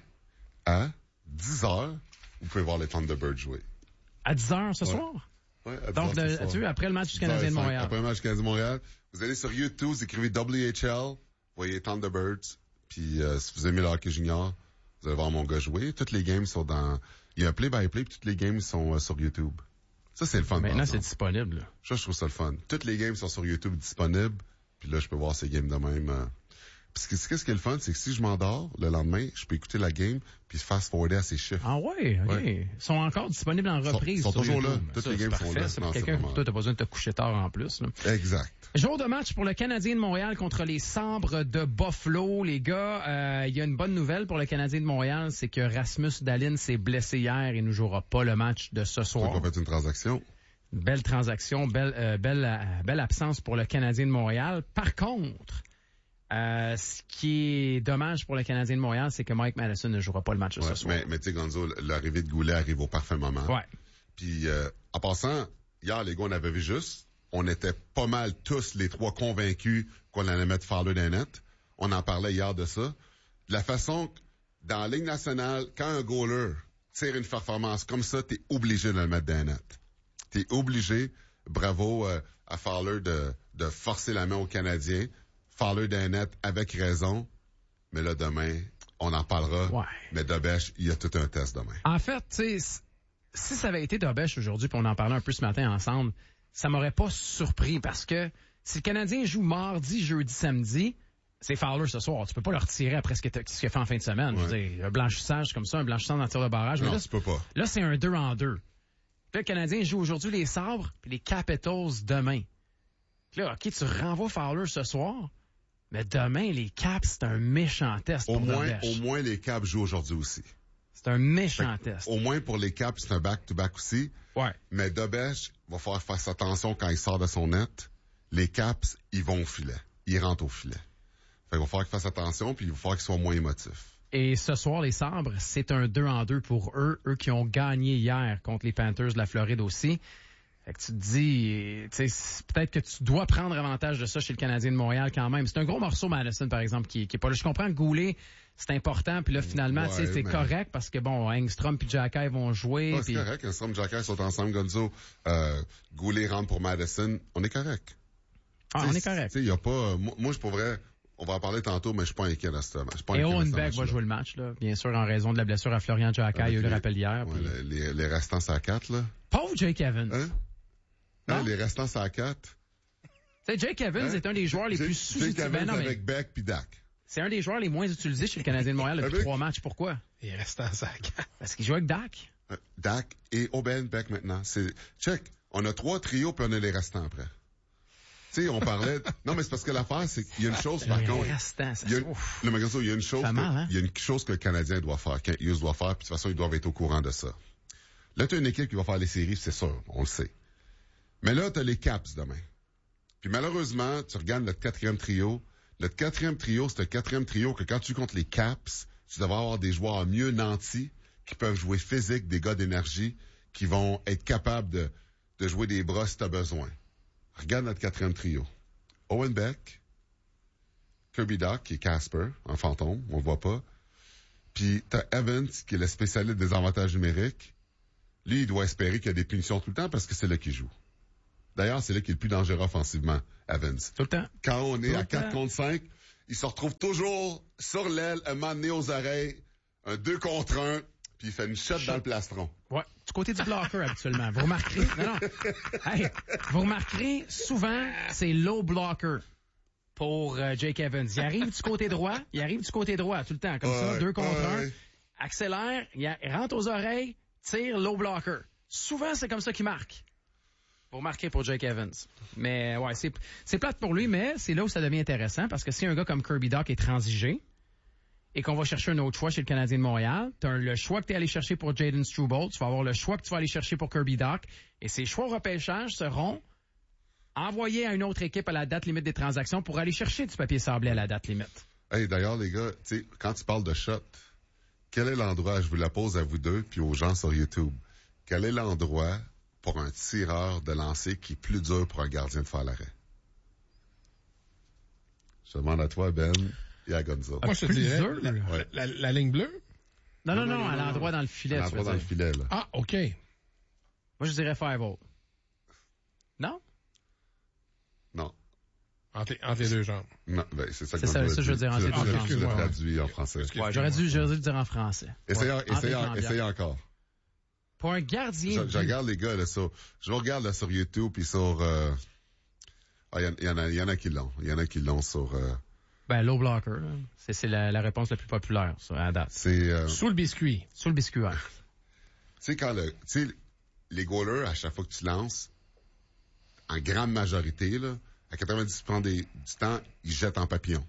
[SPEAKER 1] à dix heures, vous pouvez voir les Thunderbirds jouer.
[SPEAKER 2] À dix heures ce
[SPEAKER 1] Ouais.
[SPEAKER 2] soir?
[SPEAKER 1] Ouais, à dix
[SPEAKER 2] Donc,
[SPEAKER 1] heures
[SPEAKER 2] de-
[SPEAKER 1] ce soir.
[SPEAKER 2] tu sais, après le match du
[SPEAKER 1] dix heures
[SPEAKER 2] Canadien de
[SPEAKER 1] cinq,
[SPEAKER 2] Montréal.
[SPEAKER 1] Après le match du Canadien de Montréal, vous allez sur YouTube, vous écrivez W H L, vous voyez Thunderbirds, puis euh, si vous aimez le hockey junior, vous allez voir mon gars jouer. Toutes les games sont dans... Il y a un play-by-play, puis toutes les games sont euh, sur YouTube. Ça, c'est le fun.
[SPEAKER 2] Maintenant,
[SPEAKER 1] par
[SPEAKER 2] c'est
[SPEAKER 1] exemple.
[SPEAKER 2] disponible. là.
[SPEAKER 1] Ça, je trouve ça le fun. Toutes les games sont sur YouTube disponibles, puis là, je peux voir ces games de même. Euh... Puis ce qui- qu'est-ce qui est le fun, c'est que si je m'endors le lendemain, je peux écouter la game, puis fast-forwarder à ses chiffres.
[SPEAKER 2] Ah ouais, OK.
[SPEAKER 1] Ouais.
[SPEAKER 2] Ils sont encore disponibles en
[SPEAKER 1] Sont-
[SPEAKER 2] reprise.
[SPEAKER 1] sont
[SPEAKER 2] sur
[SPEAKER 1] toujours là.
[SPEAKER 2] YouTube.
[SPEAKER 1] Toutes
[SPEAKER 2] Ça,
[SPEAKER 1] les
[SPEAKER 2] c'est
[SPEAKER 1] games sont
[SPEAKER 2] parfait,
[SPEAKER 1] là.
[SPEAKER 2] ça.
[SPEAKER 1] Non,
[SPEAKER 2] Pour
[SPEAKER 1] c'est
[SPEAKER 2] quelqu'un,
[SPEAKER 1] vraiment-
[SPEAKER 2] pour toi, t'as pas besoin de te coucher tard en plus. Là.
[SPEAKER 1] Exact.
[SPEAKER 2] Jour de match pour le Canadien de Montréal contre les Sabres de Buffalo. Les gars, euh, il y a une bonne nouvelle pour le Canadien de Montréal, c'est que Rasmus Dahlin s'est blessé hier et ne jouera pas le match de ce
[SPEAKER 1] Donc,
[SPEAKER 2] soir.
[SPEAKER 1] on fait une transaction.
[SPEAKER 2] Belle transaction, belle, euh, belle, euh, belle absence pour le Canadien de Montréal. Par contre, euh, ce qui est dommage pour le Canadien de Montréal, c'est que Mike Madison ne jouera pas le match de
[SPEAKER 1] Ouais,
[SPEAKER 2] ce soir.
[SPEAKER 1] mais, mais tu sais, Gonzo, l'arrivée de Goulet arrive au parfait moment.
[SPEAKER 2] Ouais.
[SPEAKER 1] Puis, euh, en passant, hier, les gars, on avait vu juste, on était pas mal tous les trois convaincus qu'on allait mettre Fowler dans le net. On en parlait hier de ça. De la façon, que, dans la Ligue nationale, quand un goaler tire une performance comme ça, t'es obligé de le mettre dans le net. T'es obligé, bravo euh, à Fowler de, de forcer la main aux Canadiens. Fowler dans le net avec raison. Mais là, demain, on en parlera.
[SPEAKER 2] Ouais.
[SPEAKER 1] Mais Dobèche, il y a tout un test demain.
[SPEAKER 2] En fait, tu sais, si ça avait été Dobèche aujourd'hui, puis on en parlait un peu ce matin ensemble, ça m'aurait pas surpris parce que si le Canadien joue mardi, jeudi, samedi, c'est Fowler ce soir. Tu peux pas le retirer après ce que t'as- ce qu'il a fait en fin de semaine. Je veux
[SPEAKER 1] Ouais.
[SPEAKER 2] dire, un blanchissage comme ça, un blanchissage en tir de barrage. Mais
[SPEAKER 1] Non,
[SPEAKER 2] là,
[SPEAKER 1] tu peux pas.
[SPEAKER 2] là, c'est un deux en deux. Puis là, le Canadien joue aujourd'hui les Sabres puis les Capitals demain. Puis là, OK, tu renvoies Fowler ce soir, mais demain, les Caps, c'est un méchant test
[SPEAKER 1] Au
[SPEAKER 2] pour
[SPEAKER 1] moins,
[SPEAKER 2] Dobèche.
[SPEAKER 1] au moins, les Caps jouent aujourd'hui aussi.
[SPEAKER 2] C'est un méchant test.
[SPEAKER 1] Au moins, pour les Caps, c'est un back-to-back aussi.
[SPEAKER 2] Ouais.
[SPEAKER 1] Mais Dobèche va falloir faire attention quand il sort de son net. Les Caps, ils vont au filet. Ils rentrent au filet. Fait qu'il va falloir qu'il fasse attention, puis il va falloir qu'il soit moins émotif.
[SPEAKER 2] Et ce soir, les Sabres, c'est un deux en deux pour eux. Eux qui ont gagné hier contre les Panthers de la Floride aussi. Fait que tu te dis, tu sais, c'est- peut-être que tu dois prendre avantage de ça chez le Canadien de Montréal quand même. C'est un gros morceau, Madison, par exemple, qui, qui est pas là. Je comprends que Goulet, c'est important. Puis là, finalement, tu sais,
[SPEAKER 1] Ouais,
[SPEAKER 2] c'est
[SPEAKER 1] mais-
[SPEAKER 2] correct parce que, bon, Engstrom puis Jacky vont jouer.
[SPEAKER 1] Ah,
[SPEAKER 2] puis-
[SPEAKER 1] c'est correct. Strom, Jacques sont ensemble, Gonzo. Euh, Goulet rentre pour Madison. On est correct.
[SPEAKER 2] Ah, on
[SPEAKER 1] T'sais,
[SPEAKER 2] est correct.
[SPEAKER 1] Tu sais, il y a pas... Moi, moi, je pourrais... On va en parler tantôt, mais je suis pas inquiet dans ce match. Je suis pas
[SPEAKER 2] Et
[SPEAKER 1] inquiet dans
[SPEAKER 2] Owen
[SPEAKER 1] ce
[SPEAKER 2] Beck va
[SPEAKER 1] match-là.
[SPEAKER 2] jouer le match, là. Bien sûr, en raison de la blessure à Florian Jacky. Il y a eu
[SPEAKER 1] Avec
[SPEAKER 2] le
[SPEAKER 1] les-
[SPEAKER 2] rappel hier.
[SPEAKER 1] Ouais,
[SPEAKER 2] puis-
[SPEAKER 1] les, les, les restants, c'est à quatre, là.
[SPEAKER 2] Pauvre Jake Evans.
[SPEAKER 1] Hein?
[SPEAKER 2] Non?
[SPEAKER 1] Hein, les restants, c'est à quatre.
[SPEAKER 2] Tu sais, Jake Evans
[SPEAKER 1] Hein?
[SPEAKER 2] est un des joueurs les
[SPEAKER 1] Jake-
[SPEAKER 2] plus
[SPEAKER 1] Jake
[SPEAKER 2] sous-utilisés.
[SPEAKER 1] Evans
[SPEAKER 2] Ben non, mais
[SPEAKER 1] avec Beck puis Dak.
[SPEAKER 2] c'est un des joueurs les moins utilisés chez le Canadien de Montréal depuis
[SPEAKER 1] Avec-
[SPEAKER 2] trois matchs. Pourquoi?
[SPEAKER 3] Il reste en sac.
[SPEAKER 2] Parce qu'il joue avec Dak.
[SPEAKER 1] Euh, Dak et Oben Beck maintenant. C'est check. On a trois trios puis on a les restants après. Tu sais, on parlait. Non, mais c'est parce que l'affaire, c'est qu'il y a une chose par
[SPEAKER 2] Le
[SPEAKER 1] contre.
[SPEAKER 2] restant, ça
[SPEAKER 1] Il y a,
[SPEAKER 2] se- Ouf.
[SPEAKER 1] le magasin, il y a une chose.
[SPEAKER 2] Ça fait
[SPEAKER 1] que,
[SPEAKER 2] mal, hein?
[SPEAKER 1] Il y a une chose que le Canadien doit faire, qu'un Hughes doit faire, puis de toute façon, ils doivent être au courant de ça. Là, tu as une équipe qui va faire les séries, c'est sûr, on le sait. Mais là, tu as les Caps demain. Puis malheureusement, tu regardes notre quatrième trio. Notre quatrième trio, c'est un quatrième trio que quand tu comptes les Caps, tu devrais avoir des joueurs mieux nantis, qui peuvent jouer physique, des gars d'énergie, qui vont être capables de, de jouer des bras si tu as besoin. Regarde notre quatrième trio. Owen Beck, Kirby Dach, qui est Casper, un fantôme, on le voit pas. Puis t'as Evans, qui est le spécialiste des avantages numériques. Lui, il doit espérer qu'il y a des punitions tout le temps parce que c'est là qu'il joue. D'ailleurs, c'est là qu'il est le plus dangereux offensivement, Evans.
[SPEAKER 2] Tout le temps.
[SPEAKER 1] Quand on est
[SPEAKER 2] Tout
[SPEAKER 1] à
[SPEAKER 2] le
[SPEAKER 1] quatre
[SPEAKER 2] temps.
[SPEAKER 1] contre cinq, il se retrouve toujours sur l'aile, un moment donné aux oreilles, un deux contre un, puis il fait une shot dans le plastron.
[SPEAKER 2] Ouais, du côté du blocker habituellement. Vous remarquerez, non, non. Hey, vous remarquerez souvent, c'est low blocker pour euh, Jake Evans. Il arrive du côté droit, il arrive du côté droit tout le temps, comme ça,
[SPEAKER 1] Ouais,
[SPEAKER 2] deux contre un,
[SPEAKER 1] ouais.
[SPEAKER 2] accélère, il a- il rentre aux oreilles, tire, low blocker. Souvent, c'est comme ça qu'il marque. Vous remarquez pour Jake Evans. Mais ouais, c'est c'est plate pour lui, mais c'est là où ça devient intéressant parce que si un gars comme Kirby Dach est transigé et qu'on va chercher un autre choix chez le Canadien de Montréal, tu as le choix que tu es allé chercher pour Jaden Struble, tu vas avoir le choix que tu vas aller chercher pour Kirby Dach, et ces choix au repêchage seront envoyés à une autre équipe à la date limite des transactions pour aller chercher du papier sablé à la date limite.
[SPEAKER 1] Hey, d'ailleurs, les gars, tu sais, quand tu parles de shot, quel est l'endroit, je vous la pose à vous deux, puis aux gens sur YouTube, quel est l'endroit pour un tireur de lancer qui est plus dur pour un gardien de faire l'arrêt? Je demande à toi, Ben, et à Gonzo.
[SPEAKER 3] Moi, je te
[SPEAKER 2] Plus
[SPEAKER 3] dirais,
[SPEAKER 2] dur,
[SPEAKER 3] la,
[SPEAKER 1] ouais.
[SPEAKER 3] la, la ligne bleue?
[SPEAKER 2] Non, non,
[SPEAKER 1] Non,
[SPEAKER 2] non,
[SPEAKER 1] non,
[SPEAKER 2] à
[SPEAKER 1] non,
[SPEAKER 2] l'endroit
[SPEAKER 1] non.
[SPEAKER 2] dans le filet,
[SPEAKER 1] À
[SPEAKER 2] tu veux
[SPEAKER 1] l'endroit dans le
[SPEAKER 2] dire.
[SPEAKER 1] filet, là.
[SPEAKER 3] Ah, OK.
[SPEAKER 2] Moi, je dirais five hole. Non?
[SPEAKER 1] Non.
[SPEAKER 3] Entre, les- entre les deux jambes.
[SPEAKER 1] Non, ben, c'est ça que
[SPEAKER 2] C'est ça,
[SPEAKER 1] Gonzo a
[SPEAKER 2] ça, je veux
[SPEAKER 1] dit.
[SPEAKER 2] dire, en
[SPEAKER 1] Tu l'as-
[SPEAKER 2] début,
[SPEAKER 1] tu l'as-
[SPEAKER 2] genre.
[SPEAKER 1] tu l'as
[SPEAKER 3] Ouais.
[SPEAKER 1] traduit en français.
[SPEAKER 3] Excuse-
[SPEAKER 2] Ouais, j'aurais dû, j'aurais dû le dire en français.
[SPEAKER 1] Essayez,
[SPEAKER 2] Ouais,
[SPEAKER 1] essayez,
[SPEAKER 2] entre les
[SPEAKER 1] essayez encore.
[SPEAKER 2] Pour un gardien
[SPEAKER 1] Je,
[SPEAKER 2] de
[SPEAKER 1] je
[SPEAKER 2] but,
[SPEAKER 1] regarde les gars, là, sur, je regarde, là, sur YouTube, puis sur, euh, ah, il y, en- il y en a, il y en a qui l'ont. Il y en a qui l'ont sur, euh,
[SPEAKER 2] ben, low blocker, là. c'est c'est la, la réponse la plus populaire sur la date.
[SPEAKER 1] c'est, euh,
[SPEAKER 3] Sous le biscuit.
[SPEAKER 2] Sur le biscuit, ouais.
[SPEAKER 1] tu sais, quand le, tu sais, les goalers, à chaque fois que tu lances, en grande majorité, là, à quatre-vingt-dix pour cent des, du temps, ils jettent en papillon.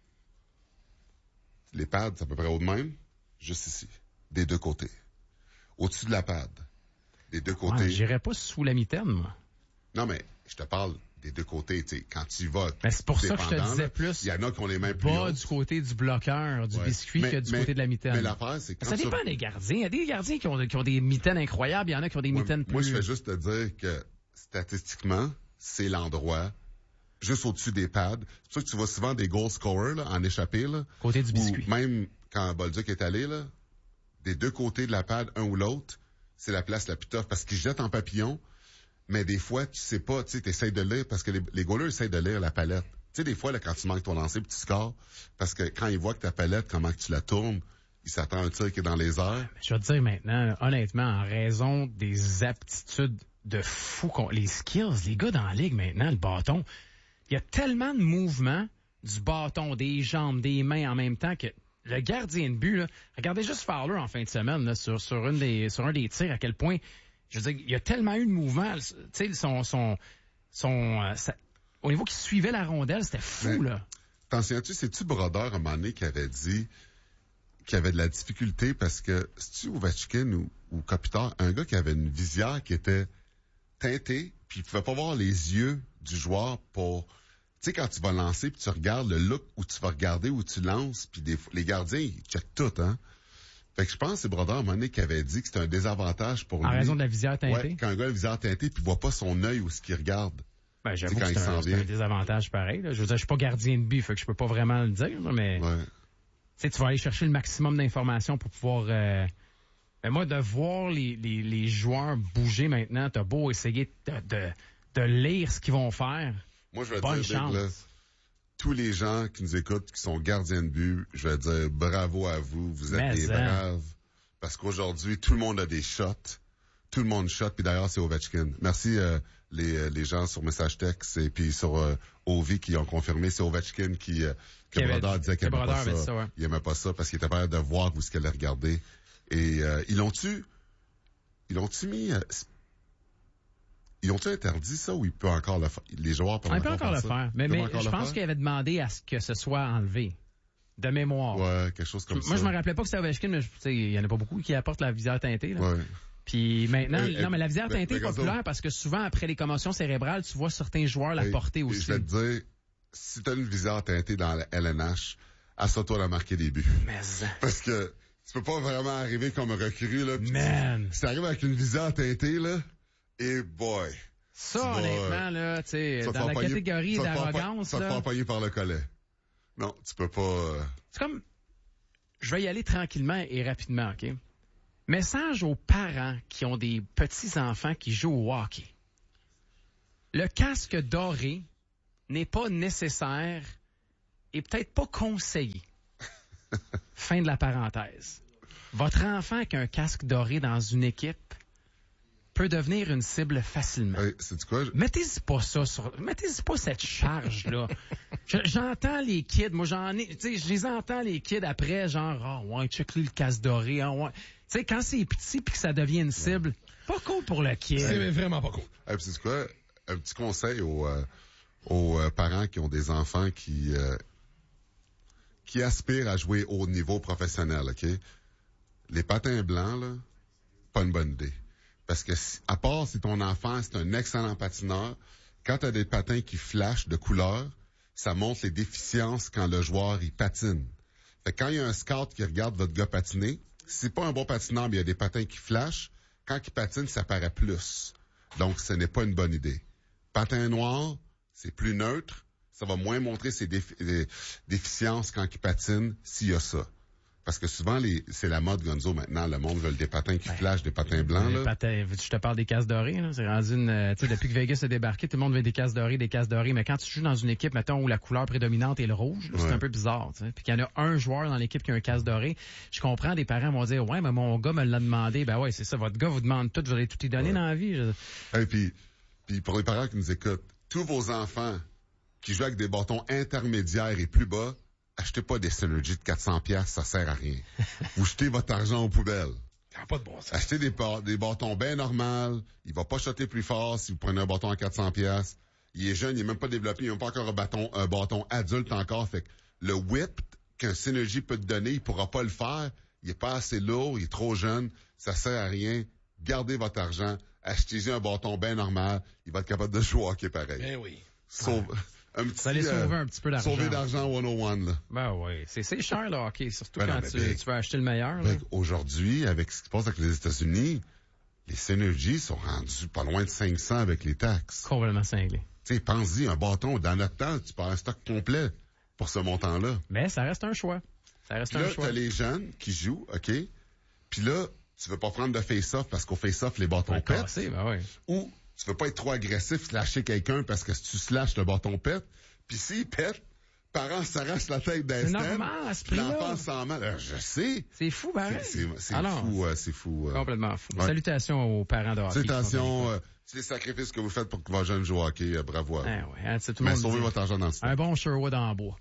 [SPEAKER 1] Les pads, c'est à peu près au de même, juste ici, des deux côtés. Au-dessus de la pad, des deux
[SPEAKER 2] Ouais,
[SPEAKER 1] côtés.
[SPEAKER 2] j'irais pas sous la mitaine, moi.
[SPEAKER 1] Non, mais je te parle des deux côtés, tu sais, quand tu y vas.
[SPEAKER 2] Ben, c'est pour ça que je te
[SPEAKER 1] dépendant,
[SPEAKER 2] disais
[SPEAKER 1] là,
[SPEAKER 2] plus
[SPEAKER 1] il y en a qui ont les mains plus
[SPEAKER 2] bas
[SPEAKER 1] hautes.
[SPEAKER 2] du côté du bloqueur, du
[SPEAKER 1] Ouais.
[SPEAKER 2] biscuit
[SPEAKER 1] Mais-
[SPEAKER 2] que du
[SPEAKER 1] mais-
[SPEAKER 2] côté de la mitaine.
[SPEAKER 1] Mais l'affaire, c'est que
[SPEAKER 2] Ça
[SPEAKER 1] quand tu-
[SPEAKER 2] dépend des gardiens. Il y a des gardiens qui ont, qui ont des mitaines incroyables, il y en a qui ont des
[SPEAKER 1] Ouais,
[SPEAKER 2] mitaines plus...
[SPEAKER 1] Moi, je fais juste te dire que statistiquement, c'est l'endroit juste au-dessus des pads. C'est pour ça que tu vois souvent des goal scorers là, en échappée. Là,
[SPEAKER 2] Côté du
[SPEAKER 1] ou
[SPEAKER 2] biscuit.
[SPEAKER 1] même quand Bolduc est allé, là, des deux côtés de la pad, un ou l'autre, c'est la place la plus tough parce qu'ils jettent en papillon, mais des fois, tu sais pas, tu sais, essaies de lire parce que les, les goalers essayent de lire la palette. Tu sais, des fois, là, quand tu manques ton lancer puis tu scores, parce que quand ils voient que ta palette, comment que tu la tournes, ils s'attendent à un tir qui est dans les airs.
[SPEAKER 2] Je vais te dire maintenant, honnêtement, en raison des aptitudes de fou, qu'on- les skills, les gars dans la ligue maintenant, le bâton, il y a tellement de mouvements du bâton, des jambes, des mains en même temps que le gardien de but, là, regardez juste Fowler en fin de semaine là, sur, sur, une des, sur un des tirs, à quel point, je veux dire, il y a tellement eu de mouvements, tu sais, son, son, son, euh, ça- au niveau qu'il suivait la rondelle, c'était fou,
[SPEAKER 1] Mais-
[SPEAKER 2] là.
[SPEAKER 1] T'en souviens-tu, c'est-tu Brodeur, un moment donné, qui avait dit qu'il avait de la difficulté parce que, c'est-tu Ovechkin ou, ou Kopitar, un gars qui avait une visière qui était teintée, puis il pouvait pas voir les yeux du joueur pour... Tu sais, quand tu vas lancer, puis tu regardes le look où tu vas regarder, où tu lances, puis des, fois- les gardiens, ils checkent tout, hein. Fait que je pense que c'est Brodeur, à un moment donné, qui avait dit que c'était un désavantage pour lui.
[SPEAKER 2] En raison de la visière teintée.
[SPEAKER 1] Ouais, quand un gars a une visière teintée, puis il voit pas son œil où ce qu'il regarde.
[SPEAKER 2] Ben, j'avoue
[SPEAKER 1] C'est
[SPEAKER 2] que
[SPEAKER 1] quand
[SPEAKER 2] c'est
[SPEAKER 1] il
[SPEAKER 2] un,
[SPEAKER 1] s'en
[SPEAKER 2] c'est
[SPEAKER 1] vient.
[SPEAKER 2] un désavantage pareil. Là. Je veux dire, je suis pas gardien de but, fait que je peux pas vraiment le dire, là, mais
[SPEAKER 1] Ouais.
[SPEAKER 2] tu sais, tu vas aller chercher le maximum d'informations pour pouvoir... Euh... Ben, moi, de voir les, les, les joueurs bouger maintenant, t'as beau essayer de, de, de lire ce qu'ils vont faire.
[SPEAKER 1] Moi, je vais
[SPEAKER 2] Bonne
[SPEAKER 1] dire,
[SPEAKER 2] chance.
[SPEAKER 1] Big, là, tous les gens qui nous écoutent, qui sont gardiens de but, je vais dire bravo à vous. Vous êtes
[SPEAKER 2] Mais
[SPEAKER 1] des
[SPEAKER 2] hein.
[SPEAKER 1] braves. Parce qu'aujourd'hui, tout le monde a des shots. Tout le monde shot. Puis d'ailleurs, c'est Ovechkin. Merci euh, les, euh, les gens sur Message Texte et puis sur euh, Ovi qui ont confirmé. C'est Ovechkin qui... Euh, que
[SPEAKER 2] Qui avait
[SPEAKER 1] Brodeur
[SPEAKER 2] dit-
[SPEAKER 1] disait qu'il
[SPEAKER 2] que
[SPEAKER 1] aimait pas
[SPEAKER 2] Brodeur avait
[SPEAKER 1] ça.
[SPEAKER 2] dit ça, ouais.
[SPEAKER 1] Il aimait pas ça parce qu'il était prêt de voir où ce qu'elle allait regarder. Et euh, ils l'ont-tu... Ils l'ont-tu mis... euh, ils l'ont-tu interdit ça ou il peut encore le faire? Les joueurs peuvent
[SPEAKER 2] On peut
[SPEAKER 1] encore,
[SPEAKER 2] encore le
[SPEAKER 1] ça?
[SPEAKER 2] faire. Mais,
[SPEAKER 1] Ils peuvent
[SPEAKER 2] mais
[SPEAKER 1] encore
[SPEAKER 2] je
[SPEAKER 1] le
[SPEAKER 2] pense
[SPEAKER 1] faire?
[SPEAKER 2] qu'il avait demandé à ce que ce soit enlevé. De mémoire.
[SPEAKER 1] Ouais, quelque chose comme ça.
[SPEAKER 2] Moi, je me rappelais pas que c'était Ovechkin, mais je- tu sais, il y en a pas beaucoup qui apportent la visière teintée. Là.
[SPEAKER 1] Ouais.
[SPEAKER 2] Puis maintenant,
[SPEAKER 1] Euh,
[SPEAKER 2] non, mais la visière
[SPEAKER 1] mais-
[SPEAKER 2] teintée est
[SPEAKER 1] mais regarde
[SPEAKER 2] populaire
[SPEAKER 1] donc.
[SPEAKER 2] parce que souvent, après les commotions cérébrales, tu vois certains joueurs la
[SPEAKER 1] Et-
[SPEAKER 2] porter
[SPEAKER 1] et
[SPEAKER 2] aussi.
[SPEAKER 1] je vais te dire, si t'as une visière teintée dans la L N H, assure-toi de marquer des buts.
[SPEAKER 2] Mais,
[SPEAKER 1] Parce que tu peux pas vraiment arriver comme un recrue, là. pis
[SPEAKER 2] man,
[SPEAKER 1] Si t'arrives avec une visière teintée, là, et boy.
[SPEAKER 2] ça,
[SPEAKER 1] tu vas,
[SPEAKER 2] honnêtement, là, tu sais,
[SPEAKER 1] tu vas te
[SPEAKER 2] dans
[SPEAKER 1] faire
[SPEAKER 2] la
[SPEAKER 1] pogner-
[SPEAKER 2] catégorie
[SPEAKER 1] tu vas te faire
[SPEAKER 2] d'arrogance,
[SPEAKER 1] pogner- Tu vas te
[SPEAKER 2] là,
[SPEAKER 1] faire pogner par le collet. Non, tu peux pas... euh,
[SPEAKER 2] c'est comme, je vais y aller tranquillement et rapidement, OK? Message aux parents qui ont des petits-enfants qui jouent au hockey. le casque doré n'est pas nécessaire et peut-être pas conseillé. Fin de la parenthèse. Votre enfant avec un casque doré dans une équipe peut devenir une cible facilement.
[SPEAKER 1] Hey, sais-tu quoi?
[SPEAKER 2] Mettez-y pas ça sur... Mettez-y pas cette charge-là. Je- j'entends les kids, moi j'en ai... Tu sais, je les entends les kids après, genre, ah oh, ouais, check-lui le casque doré, ah ouais. Tu sais, quand c'est petit puis que ça devient une cible, pas cool pour le kid.
[SPEAKER 3] C'est vraiment pas cool.
[SPEAKER 1] Hey, sais-tu quoi? Un petit conseil aux, euh, aux euh, parents qui ont des enfants qui... Euh, qui aspirent à jouer au niveau professionnel, OK? Les patins blancs, là, pas une bonne idée. Parce que, si, à part si ton enfant, c'est un excellent patineur, quand tu as des patins qui flashent de couleur, ça montre les déficiences quand le joueur, il patine. Fait que quand il y a un scout qui regarde votre gars patiner, si c'est pas un bon patineur, mais il y a des patins qui flashent, quand il patine, ça paraît plus. Donc, ce n'est pas une bonne idée. Patin noir, c'est plus neutre. Ça va moins montrer ses défi- les déficiences quand il patine, s'il y a ça. Parce que souvent, les, c'est la mode, Gonzo, maintenant. Le monde veut des patins qui
[SPEAKER 2] Ben,
[SPEAKER 1] flashent, des patins blancs.
[SPEAKER 2] Les
[SPEAKER 1] Là.
[SPEAKER 2] patins, je te parle des casques dorés, là. C'est rendu une, euh, tu sais, depuis que Vegas a débarqué, tout le monde veut des casques dorés, des casques dorés. Mais quand tu joues dans une équipe, mettons, où la couleur prédominante est le rouge, là, c'est
[SPEAKER 1] Ouais.
[SPEAKER 2] un peu bizarre, tu sais. Puis qu'il y en a un joueur dans l'équipe qui a un casque doré, je comprends, des parents vont dire, ouais, mais mon gars me l'a demandé. Ben ouais, c'est ça, votre gars vous demande tout, vous allez tout y donner
[SPEAKER 1] Ouais.
[SPEAKER 2] dans la vie. Je-
[SPEAKER 1] Et puis, puis pour les parents qui nous écoutent, tous vos enfants qui jouent avec des bâtons intermédiaires et plus bas, achetez pas des Synergy de quatre cents piastres, ça sert à rien. Vous jetez votre argent aux poubelles.
[SPEAKER 3] Ça n'a pas de bon sens.
[SPEAKER 1] Achetez des, ba- des bâtons bien normaux. Il va pas shotter plus fort si vous prenez un bâton à quatre cents piastres. Il est jeune, il est même pas développé, il n'a même pas encore un bâton, un bâton adulte encore. Fait que le whip qu'un Synergy peut te donner, il pourra pas le faire. Il est pas assez lourd, il est trop jeune. Ça sert à rien. Gardez votre argent. Achetez-y un bâton bien normal. Il va être capable de jouer au hockey pareil.
[SPEAKER 3] Ben oui.
[SPEAKER 1] Sauve, un petit,
[SPEAKER 2] Ça allait sauver
[SPEAKER 1] euh,
[SPEAKER 2] un petit peu d'argent.
[SPEAKER 1] Sauver d'argent cent un, là.
[SPEAKER 2] Ben oui, c'est, c'est cher le hockey, surtout
[SPEAKER 1] Ben non,
[SPEAKER 2] quand
[SPEAKER 1] mais
[SPEAKER 2] tu,
[SPEAKER 1] ben-
[SPEAKER 2] tu veux acheter le meilleur. Là.
[SPEAKER 1] Ben, aujourd'hui, avec ce qui se passe avec les États-Unis, les Synergy sont rendus pas loin de cinq cents avec les taxes.
[SPEAKER 2] Complètement cinglé.
[SPEAKER 1] Tu sais, pense-y, un bâton, dans notre temps, tu pars un stock complet pour ce montant-là.
[SPEAKER 2] Mais ça reste un choix. Ça reste
[SPEAKER 1] Puis
[SPEAKER 2] un
[SPEAKER 1] là,
[SPEAKER 2] choix.
[SPEAKER 1] t'as les jeunes qui jouent, OK? Puis là, tu veux pas prendre de face-off parce qu'au face-off, les bâtons
[SPEAKER 2] Un
[SPEAKER 1] pètent.
[SPEAKER 2] cassé, ben oui.
[SPEAKER 1] Ou tu veux pas être trop agressif, slasher quelqu'un parce que si tu slashes, le bâton pète. Puis s'il pète, parents s'arrachent la tête d'un
[SPEAKER 2] C'est
[SPEAKER 1] stand,
[SPEAKER 2] normal, à ce
[SPEAKER 1] puis
[SPEAKER 2] prix-là.
[SPEAKER 1] l'enfant s'en mal. Alors, je sais.
[SPEAKER 2] C'est fou, pareil.
[SPEAKER 1] C'est, c'est, c'est
[SPEAKER 2] Alors,
[SPEAKER 1] fou, euh, c'est fou. euh.
[SPEAKER 2] complètement fou.
[SPEAKER 1] Ouais.
[SPEAKER 2] Salutations aux parents de hockey.
[SPEAKER 1] Salutations, euh, c'est les sacrifices que vous faites pour que vos jeunes jouent au hockey. euh, bravo à vous.
[SPEAKER 2] Ah ouais, hein, c'est tout le
[SPEAKER 1] Mais
[SPEAKER 2] monde
[SPEAKER 1] sauvez
[SPEAKER 2] dit.
[SPEAKER 1] votre argent dans le stand.
[SPEAKER 2] Un bon Sherwood en bois.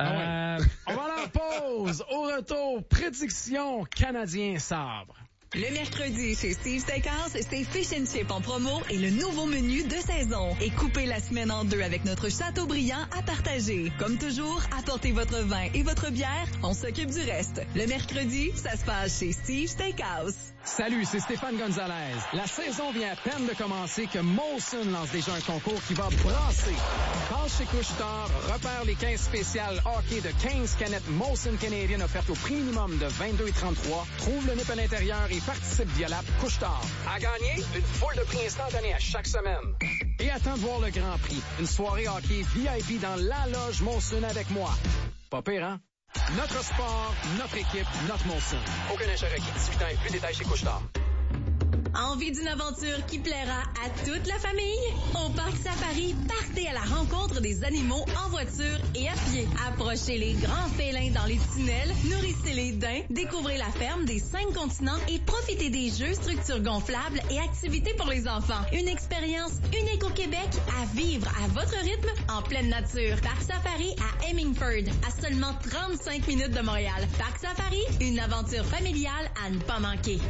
[SPEAKER 3] Ah
[SPEAKER 2] Euh, on va aller en pause. Au retour, prédiction canadien sabre.
[SPEAKER 4] Le mercredi, chez Steve Steakhouse, c'est Fish and Chip en promo et le nouveau menu de saison. Et coupez la semaine en deux avec notre Châteaubriand à partager. Comme toujours, apportez votre vin et votre bière, on s'occupe du reste. Le mercredi, ça se passe chez Steve Steakhouse.
[SPEAKER 2] Salut, c'est Stéphane Gonzalez. La saison vient à peine de commencer que Molson lance déjà un concours qui va brasser. Passe chez Couche-Tard, repère les quinze spéciales hockey de quinze canettes Molson Canadian offertes au prix minimum de vingt-deux et trente-trois. Trouve le nip à l'intérieur et participe via l'app Couche-Tard. À gagner, une foule de prix instantanés à chaque semaine. Et attends de voir le Grand Prix. Une soirée hockey V I P dans la loge Molson avec moi. Pas pire, hein? Notre sport, notre équipe, notre Molson. Aucun achat requis. dix-huit ans et plus, détails chez Couche-Tard.
[SPEAKER 4] Envie d'une aventure qui plaira à toute la famille? Au Parc Safari, partez à la rencontre des animaux en voiture et à pied. Approchez les grands félins dans les tunnels, nourrissez les daims, découvrez la ferme des cinq continents et profitez des jeux, structures gonflables et activités pour les enfants. Une expérience unique au Québec à vivre à votre rythme en pleine nature. Parc Safari à Hemingford, à seulement trente-cinq minutes de Montréal. Parc Safari, une aventure familiale à ne pas manquer.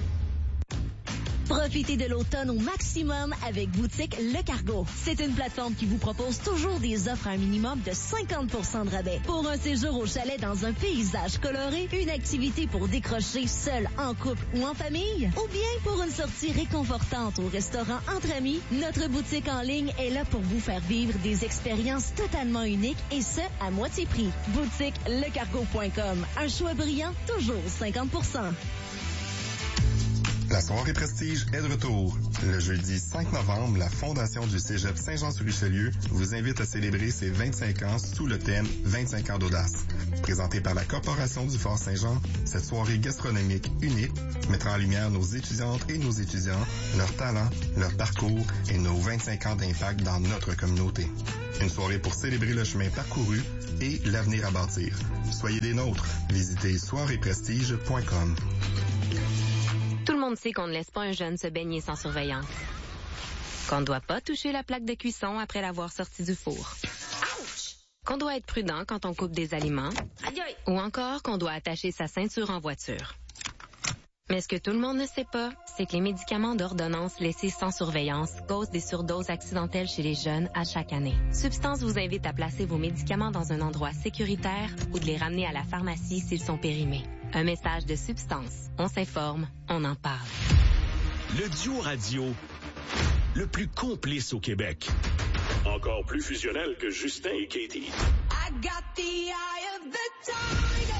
[SPEAKER 5] Profitez de l'automne au maximum avec Boutique Le Cargo. C'est une plateforme qui vous propose toujours des offres à un minimum de cinquante pour cent de rabais. Pour un séjour au chalet dans un paysage coloré, une activité pour décrocher seul, en couple ou en famille, ou bien pour une sortie réconfortante au restaurant entre amis, notre boutique en ligne est là pour vous faire vivre des expériences totalement uniques et ce, à moitié prix. Boutique le cargo point com. Un choix brillant, toujours cinquante pour cent.
[SPEAKER 6] La soirée Prestige est de retour. Le jeudi cinq novembre, la Fondation du Cégep Saint-Jean-sur-Richelieu vous invite à célébrer ses vingt-cinq ans sous le thème vingt-cinq ans d'audace. Présentée par la Corporation du Fort Saint-Jean, cette soirée gastronomique unique mettra en lumière nos étudiantes et nos étudiants, leurs talents, leur parcours et nos vingt-cinq ans d'impact dans notre communauté. Une soirée pour célébrer le chemin parcouru et l'avenir à bâtir. Soyez des nôtres. Visitez soirée prestige point com.
[SPEAKER 7] Tout le monde sait qu'on ne laisse pas un jeune se baigner sans surveillance. Qu'on ne doit pas toucher la plaque de cuisson après l'avoir sorti du four. Ouch! Qu'on doit être prudent quand on coupe des aliments. Aïe aïe! Ou encore qu'on doit attacher sa ceinture en voiture. Mais ce que tout le monde ne sait pas, c'est que les médicaments d'ordonnance laissés sans surveillance causent des surdoses accidentelles chez les jeunes à chaque année. Substance vous invite à placer vos médicaments dans un endroit sécuritaire ou de les ramener à la pharmacie s'ils sont périmés. Un message de Substance. On s'informe, on en parle.
[SPEAKER 8] Le duo radio le plus complice au Québec. Encore plus fusionnel que Justin et Katie. I got the eye of the tiger.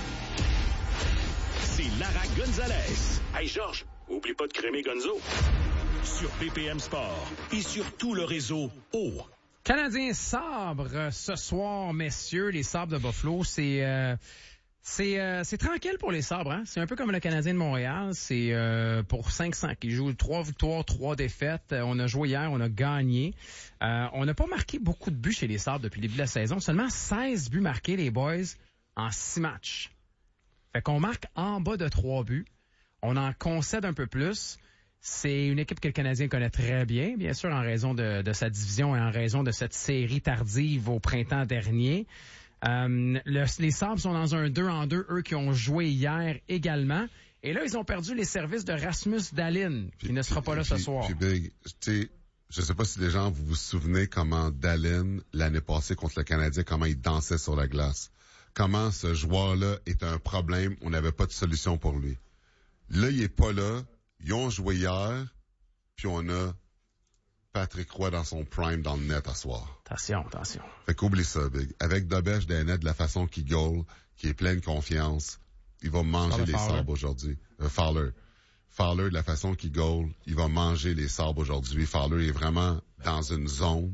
[SPEAKER 8] C'est Lara Gonzalez. Hey Georges, oublie pas de crémer Gonzo. Sur P P M Sport et sur tout le réseau O.
[SPEAKER 2] Canadiens Sabres ce soir, messieurs, les Sabres de Buffalo, c'est euh, c'est euh, c'est tranquille pour les Sabres, hein. C'est un peu comme le Canadien de Montréal, c'est euh, pour cinq cents qui jouent trois victoires, trois défaites. On a joué hier, on a gagné. Euh, on n'a pas marqué beaucoup de buts chez les Sabres depuis le début de la saison, seulement seize buts marqués les boys en six matchs. Fait qu'on marque en bas de trois buts. On en concède un peu plus. C'est une équipe que le Canadien connaît très bien, bien sûr, en raison de, de sa division et en raison de cette série tardive au printemps dernier. Euh, le, les Sabres sont dans un deux en deux, eux qui ont joué hier également. Et là, ils ont perdu les services de Rasmus Dahlin, qui puis, ne sera pas là
[SPEAKER 1] puis,
[SPEAKER 2] ce soir.
[SPEAKER 1] Puis Big, tu sais, je sais pas si les gens, vous vous souvenez comment Dahlin, l'année passée contre le Canadien, comment il dansait sur la glace. Comment ce joueur-là est un problème, on n'avait pas de solution pour lui. Là, il est pas là, ils ont joué hier, puis on a Patrick Roy dans son prime dans le net à soir.
[SPEAKER 2] Attention, attention.
[SPEAKER 1] Fait qu'oublie ça, Big. Avec Dobèche des nets, de la façon qu'il goal, qui est plein de confiance, il va manger les Sabres aujourd'hui. Euh, Fowler. Fowler, de la façon qu'il goal, il va manger les Sabres aujourd'hui. Fowler est vraiment dans une zone,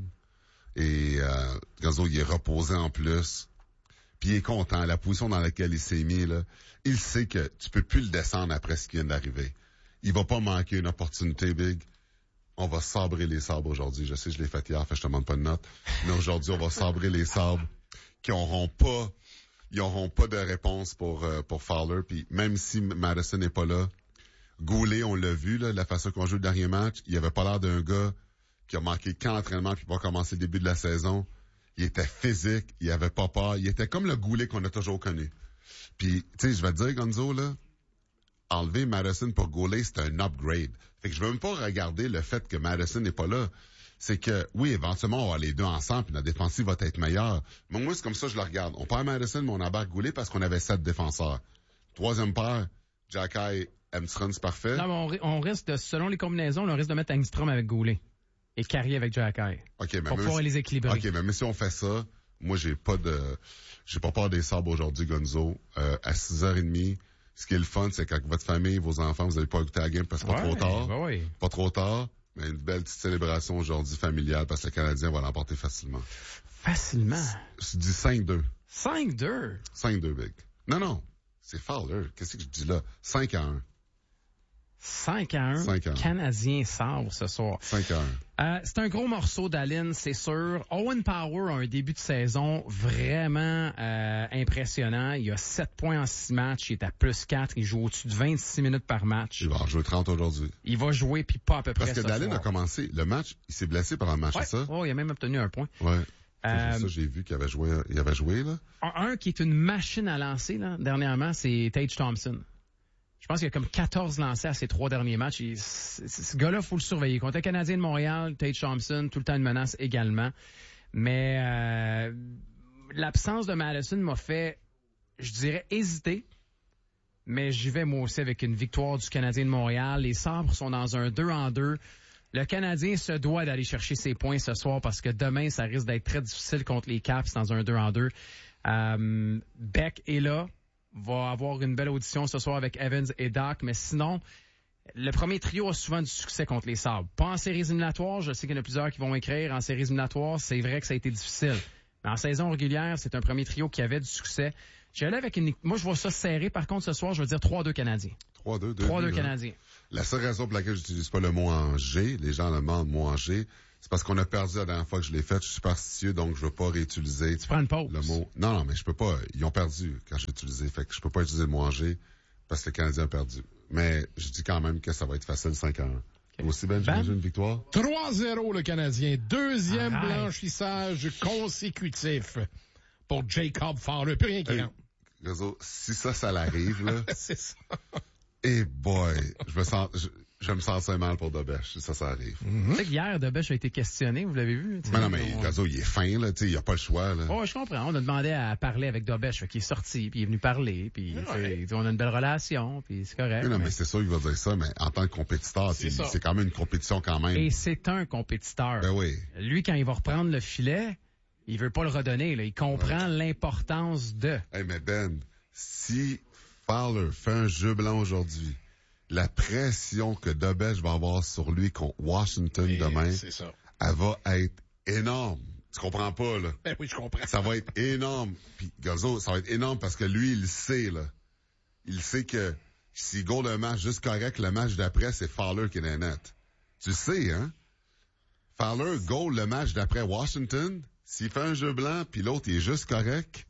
[SPEAKER 1] et euh, Gonzo, il est reposé en plus. Puis il est content. La position dans laquelle il s'est mis, là, il sait que tu peux plus le descendre après ce qui vient d'arriver. Il va pas manquer une opportunité, Big. On va sabrer les Sabres aujourd'hui. Je sais, je l'ai fait hier, fait je te demande pas de note. Mais aujourd'hui, on va sabrer les Sabres qui auront pas, ils auront pas de réponse pour, euh, pour Fowler. Puis même si Madison n'est pas là, Goulet, on l'a vu, là, la façon qu'on joue le dernier match, il avait pas l'air d'un gars qui a manqué qu'un entraînement puis pas commencé le début de la saison. Il était physique, il avait pas peur. Il était comme le Goulet qu'on a toujours connu. Puis, tu sais, je vais te dire, Gonzo, là, enlever Madison pour Goulet, c'est un upgrade. Fait que je veux même pas regarder le fait que Madison n'est pas là. C'est que, oui, éventuellement, on va les deux ensemble, puis notre défensive va être meilleure. Mais moi, c'est comme ça que je le regarde. On perd Madison, mais on embarque Goulet parce qu'on avait sept défenseurs. Troisième paire, Jacky, Armstrong, c'est parfait.
[SPEAKER 2] Non, mais on, on risque de, selon les combinaisons, on risque de mettre Engstrom avec Goulet. Et Carrier avec Jacky.
[SPEAKER 1] OK, mais
[SPEAKER 2] pour pouvoir
[SPEAKER 1] si,
[SPEAKER 2] les équilibrer.
[SPEAKER 1] OK, mais, mais si on fait ça, moi, j'ai pas de, j'ai pas peur des Sabres aujourd'hui, Gonzo. Euh, à six heures trente, ce qui est le fun, c'est qu'avec votre famille, vos enfants, vous n'allez pas écouter la game parce que c'est pas
[SPEAKER 2] ouais,
[SPEAKER 1] trop tard.
[SPEAKER 2] Ben oui.
[SPEAKER 1] Pas trop tard, mais une belle petite célébration aujourd'hui familiale parce que le Canadien va l'emporter facilement.
[SPEAKER 2] Facilement?
[SPEAKER 1] Je dis cinq deux.
[SPEAKER 2] cinq deux?
[SPEAKER 1] cinq deux, Big. Non, non. C'est Fowler. Qu'est-ce que je dis là? cinq à un.
[SPEAKER 2] cinq à un.
[SPEAKER 1] cinq à un.
[SPEAKER 2] Canadien Sabres ce soir.
[SPEAKER 1] cinq à un.
[SPEAKER 2] Euh, c'est un gros morceau d'Allen, c'est sûr. Owen Power a un début de saison vraiment euh, impressionnant. Il a sept points en six matchs. Il est à plus quatre. Il joue au-dessus de vingt-six minutes par match.
[SPEAKER 1] Il va en jouer trente aujourd'hui.
[SPEAKER 2] Il va jouer, puis pas à peu près
[SPEAKER 1] Parce que
[SPEAKER 2] ce
[SPEAKER 1] Dallin
[SPEAKER 2] soir.
[SPEAKER 1] a commencé le match. Il s'est blessé pendant le match,
[SPEAKER 2] ouais.
[SPEAKER 1] c'est ça?
[SPEAKER 2] Oh, il a même obtenu un point.
[SPEAKER 1] Ouais.
[SPEAKER 2] Euh,
[SPEAKER 1] ça, j'ai vu qu'il avait joué, il avait joué, là.
[SPEAKER 2] Un, un qui est une machine à lancer, là, dernièrement, c'est Tage Thompson. Je pense qu'il y a comme quatorze lancés à ses trois derniers matchs. Il, c- c- ce gars-là, il faut le surveiller. Contre le Canadien de Montréal, Tage Thompson, tout le temps une menace également. Mais euh, l'absence de Madison m'a fait, je dirais, hésiter. Mais j'y vais moi aussi avec une victoire du Canadien de Montréal. Les Sabres sont dans un deux en deux. Le Canadien se doit d'aller chercher ses points ce soir parce que demain, ça risque d'être très difficile contre les Caps dans un deux en deux. Euh, Beck est là. Va avoir une belle audition ce soir avec Evans et Doc, mais sinon, le premier trio a souvent du succès contre les Sabres. Pas en séries éliminatoires, je sais qu'il y en a plusieurs qui vont écrire. En séries éliminatoires, c'est vrai que ça a été difficile. Mais en saison régulière, c'est un premier trio qui avait du succès. J'allais avec une... Moi, je vois ça serré. Par contre, ce soir, je veux dire trois deux Canadiens.
[SPEAKER 1] trois deux, deux
[SPEAKER 2] trois deux
[SPEAKER 1] buts,
[SPEAKER 2] Canadiens.
[SPEAKER 1] Hein. La seule raison pour laquelle j'utilise pas le mot en G, les gens le demandent mot en G, c'est parce qu'on a perdu la dernière fois que je l'ai fait. Je suis superstitieux, donc je veux pas réutiliser
[SPEAKER 2] tu prends une pause.
[SPEAKER 1] le mot. Non, non, mais je peux pas. Ils ont perdu quand j'ai utilisé. Fait que je peux pas utiliser le mot en G parce que le Canadien a perdu. Mais je dis quand même que ça va être facile cinq à un. Okay. Aussi, Ben, j'imagine une victoire?
[SPEAKER 3] trois zéro le Canadien. Deuxième
[SPEAKER 2] Arrête.
[SPEAKER 3] blanchissage consécutif pour Jacob Fowler. Plus rien qui
[SPEAKER 1] Hey,
[SPEAKER 3] rentre.
[SPEAKER 1] Réseau, si ça, ça l'arrive, là.
[SPEAKER 3] C'est ça.
[SPEAKER 1] Eh boy, je me sens, je, je me sens assez mal pour Dobèche, si ça, ça arrive.
[SPEAKER 2] Tu sais qu'hier, Dobèche a été questionné, vous l'avez vu?
[SPEAKER 1] Mais non, mais on... Réseau, il est fin, là, tu sais, il a pas le choix, là.
[SPEAKER 2] Oh, je comprends. On a demandé à parler avec Dobèche, fait qu'il est sorti, puis il est venu parler, puis ouais. on a une belle relation, puis c'est correct.
[SPEAKER 1] Mais non,
[SPEAKER 2] mais,
[SPEAKER 1] mais c'est sûr qu'il va dire ça, mais en tant que compétiteur, c'est, c'est, c'est quand même une compétition quand même.
[SPEAKER 2] Et c'est un compétiteur.
[SPEAKER 1] Ben oui.
[SPEAKER 2] Lui, quand il va reprendre le filet, il veut pas le redonner, là. Il comprend ouais. l'importance de.
[SPEAKER 1] Hey, mais Ben, si Fowler fait un jeu blanc aujourd'hui, la pression que Dobèche va avoir sur lui contre Washington
[SPEAKER 3] Et
[SPEAKER 1] demain,
[SPEAKER 3] c'est ça.
[SPEAKER 1] elle va être énorme. Tu comprends pas, là?
[SPEAKER 3] Ben oui, je comprends.
[SPEAKER 1] Ça va être énorme. Puis, Gazzo, ça va être énorme parce que lui, il sait, là. Il sait que s'il goal un match juste correct, le match d'après, c'est Fowler qui est dans net. Tu sais, hein? Fowler goal le match d'après Washington, s'il fait un jeu blanc, puis l'autre, il est juste correct,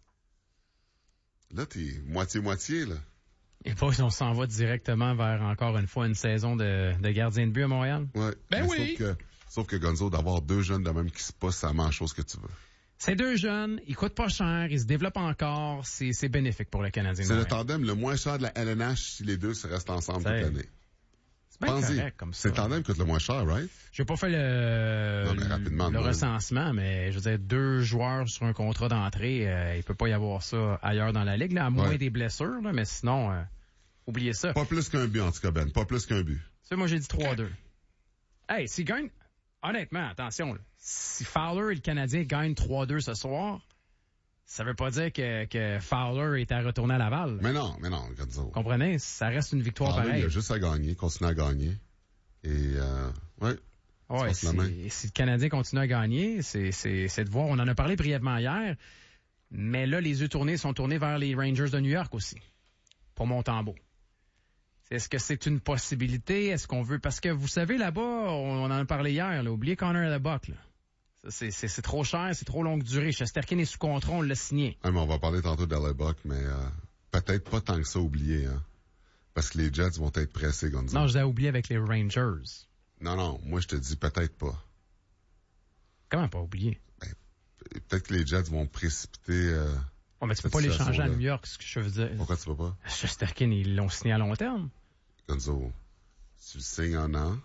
[SPEAKER 1] là, t'es moitié-moitié, là.
[SPEAKER 2] Et pas si on s'en va directement vers, encore une fois, une saison de, de gardien de but à Montréal?
[SPEAKER 1] Ouais.
[SPEAKER 3] Ben
[SPEAKER 1] mais
[SPEAKER 3] oui!
[SPEAKER 1] Sauf que, sauf que Gonzo, d'avoir deux jeunes de même qui se passent, c'est la même chose que tu veux.
[SPEAKER 2] C'est deux jeunes, ils coûtent pas cher, ils se développent encore, c'est, c'est bénéfique pour le Canadien.
[SPEAKER 1] C'est le tandem le moins cher de la L N H si les deux se restent ensemble
[SPEAKER 2] c'est...
[SPEAKER 1] toute l'année.
[SPEAKER 2] C'est bien
[SPEAKER 1] Pense-y.
[SPEAKER 2] correct comme ça.
[SPEAKER 1] C'est le tandem qui coûte le moins cher, right?
[SPEAKER 2] J'ai pas fait le,
[SPEAKER 1] non, mais rapidement,
[SPEAKER 2] le
[SPEAKER 1] ouais.
[SPEAKER 2] recensement, mais je veux dire, deux joueurs sur un contrat d'entrée, euh, il peut pas y avoir ça ailleurs dans la Ligue, là, à moins
[SPEAKER 1] ouais.
[SPEAKER 2] des blessures, là, mais sinon, euh, oubliez ça.
[SPEAKER 1] Pas plus qu'un but, en tout cas, Ben. Pas plus qu'un but.
[SPEAKER 2] Ça, moi, j'ai dit trois deux. Hey, s'il gagne, honnêtement, attention, là, si Fowler et le Canadien gagnent trois deux ce soir, ça veut pas dire que, que Fowler est à retourner à Laval.
[SPEAKER 1] Mais non, mais non, Gonzo.
[SPEAKER 2] Comprenez? Ça reste une victoire
[SPEAKER 1] Fowler,
[SPEAKER 2] pareille.
[SPEAKER 1] il a juste à gagner, continuer à gagner. Et, euh, ouais.
[SPEAKER 2] Ouais, si, si le Canadien continue à gagner, c'est, c'est, c'est de voir. On en a parlé brièvement hier, mais là, les yeux tournés sont tournés vers les Rangers de New York aussi, pour Montembeault. Est-ce que c'est une possibilité? Est-ce qu'on veut... Parce que vous savez, là-bas, on, on en a parlé hier, là, oubliez Connor Lebock, là. C'est, c'est, c'est trop cher, c'est trop longue durée. Shesterkin est sous contrat, on l'a signé.
[SPEAKER 1] Ouais, mais on va parler tantôt de Lebock, mais euh, peut-être pas tant que ça oublié, hein. Parce que les Jets vont être pressés, Gonzo.
[SPEAKER 2] Non, je l'ai oublié avec les Rangers.
[SPEAKER 1] Non, non, moi je te dis peut-être pas.
[SPEAKER 2] Comment pas oublier?
[SPEAKER 1] Ben, peut-être que les Jets vont précipiter... Euh,
[SPEAKER 2] oh, mais tu peux pas les changer à New York, ce que je veux dire.
[SPEAKER 1] Pourquoi tu peux pas?
[SPEAKER 2] Shesterkin, ils l'ont signé à long terme.
[SPEAKER 1] Gonzo, tu le signes un an.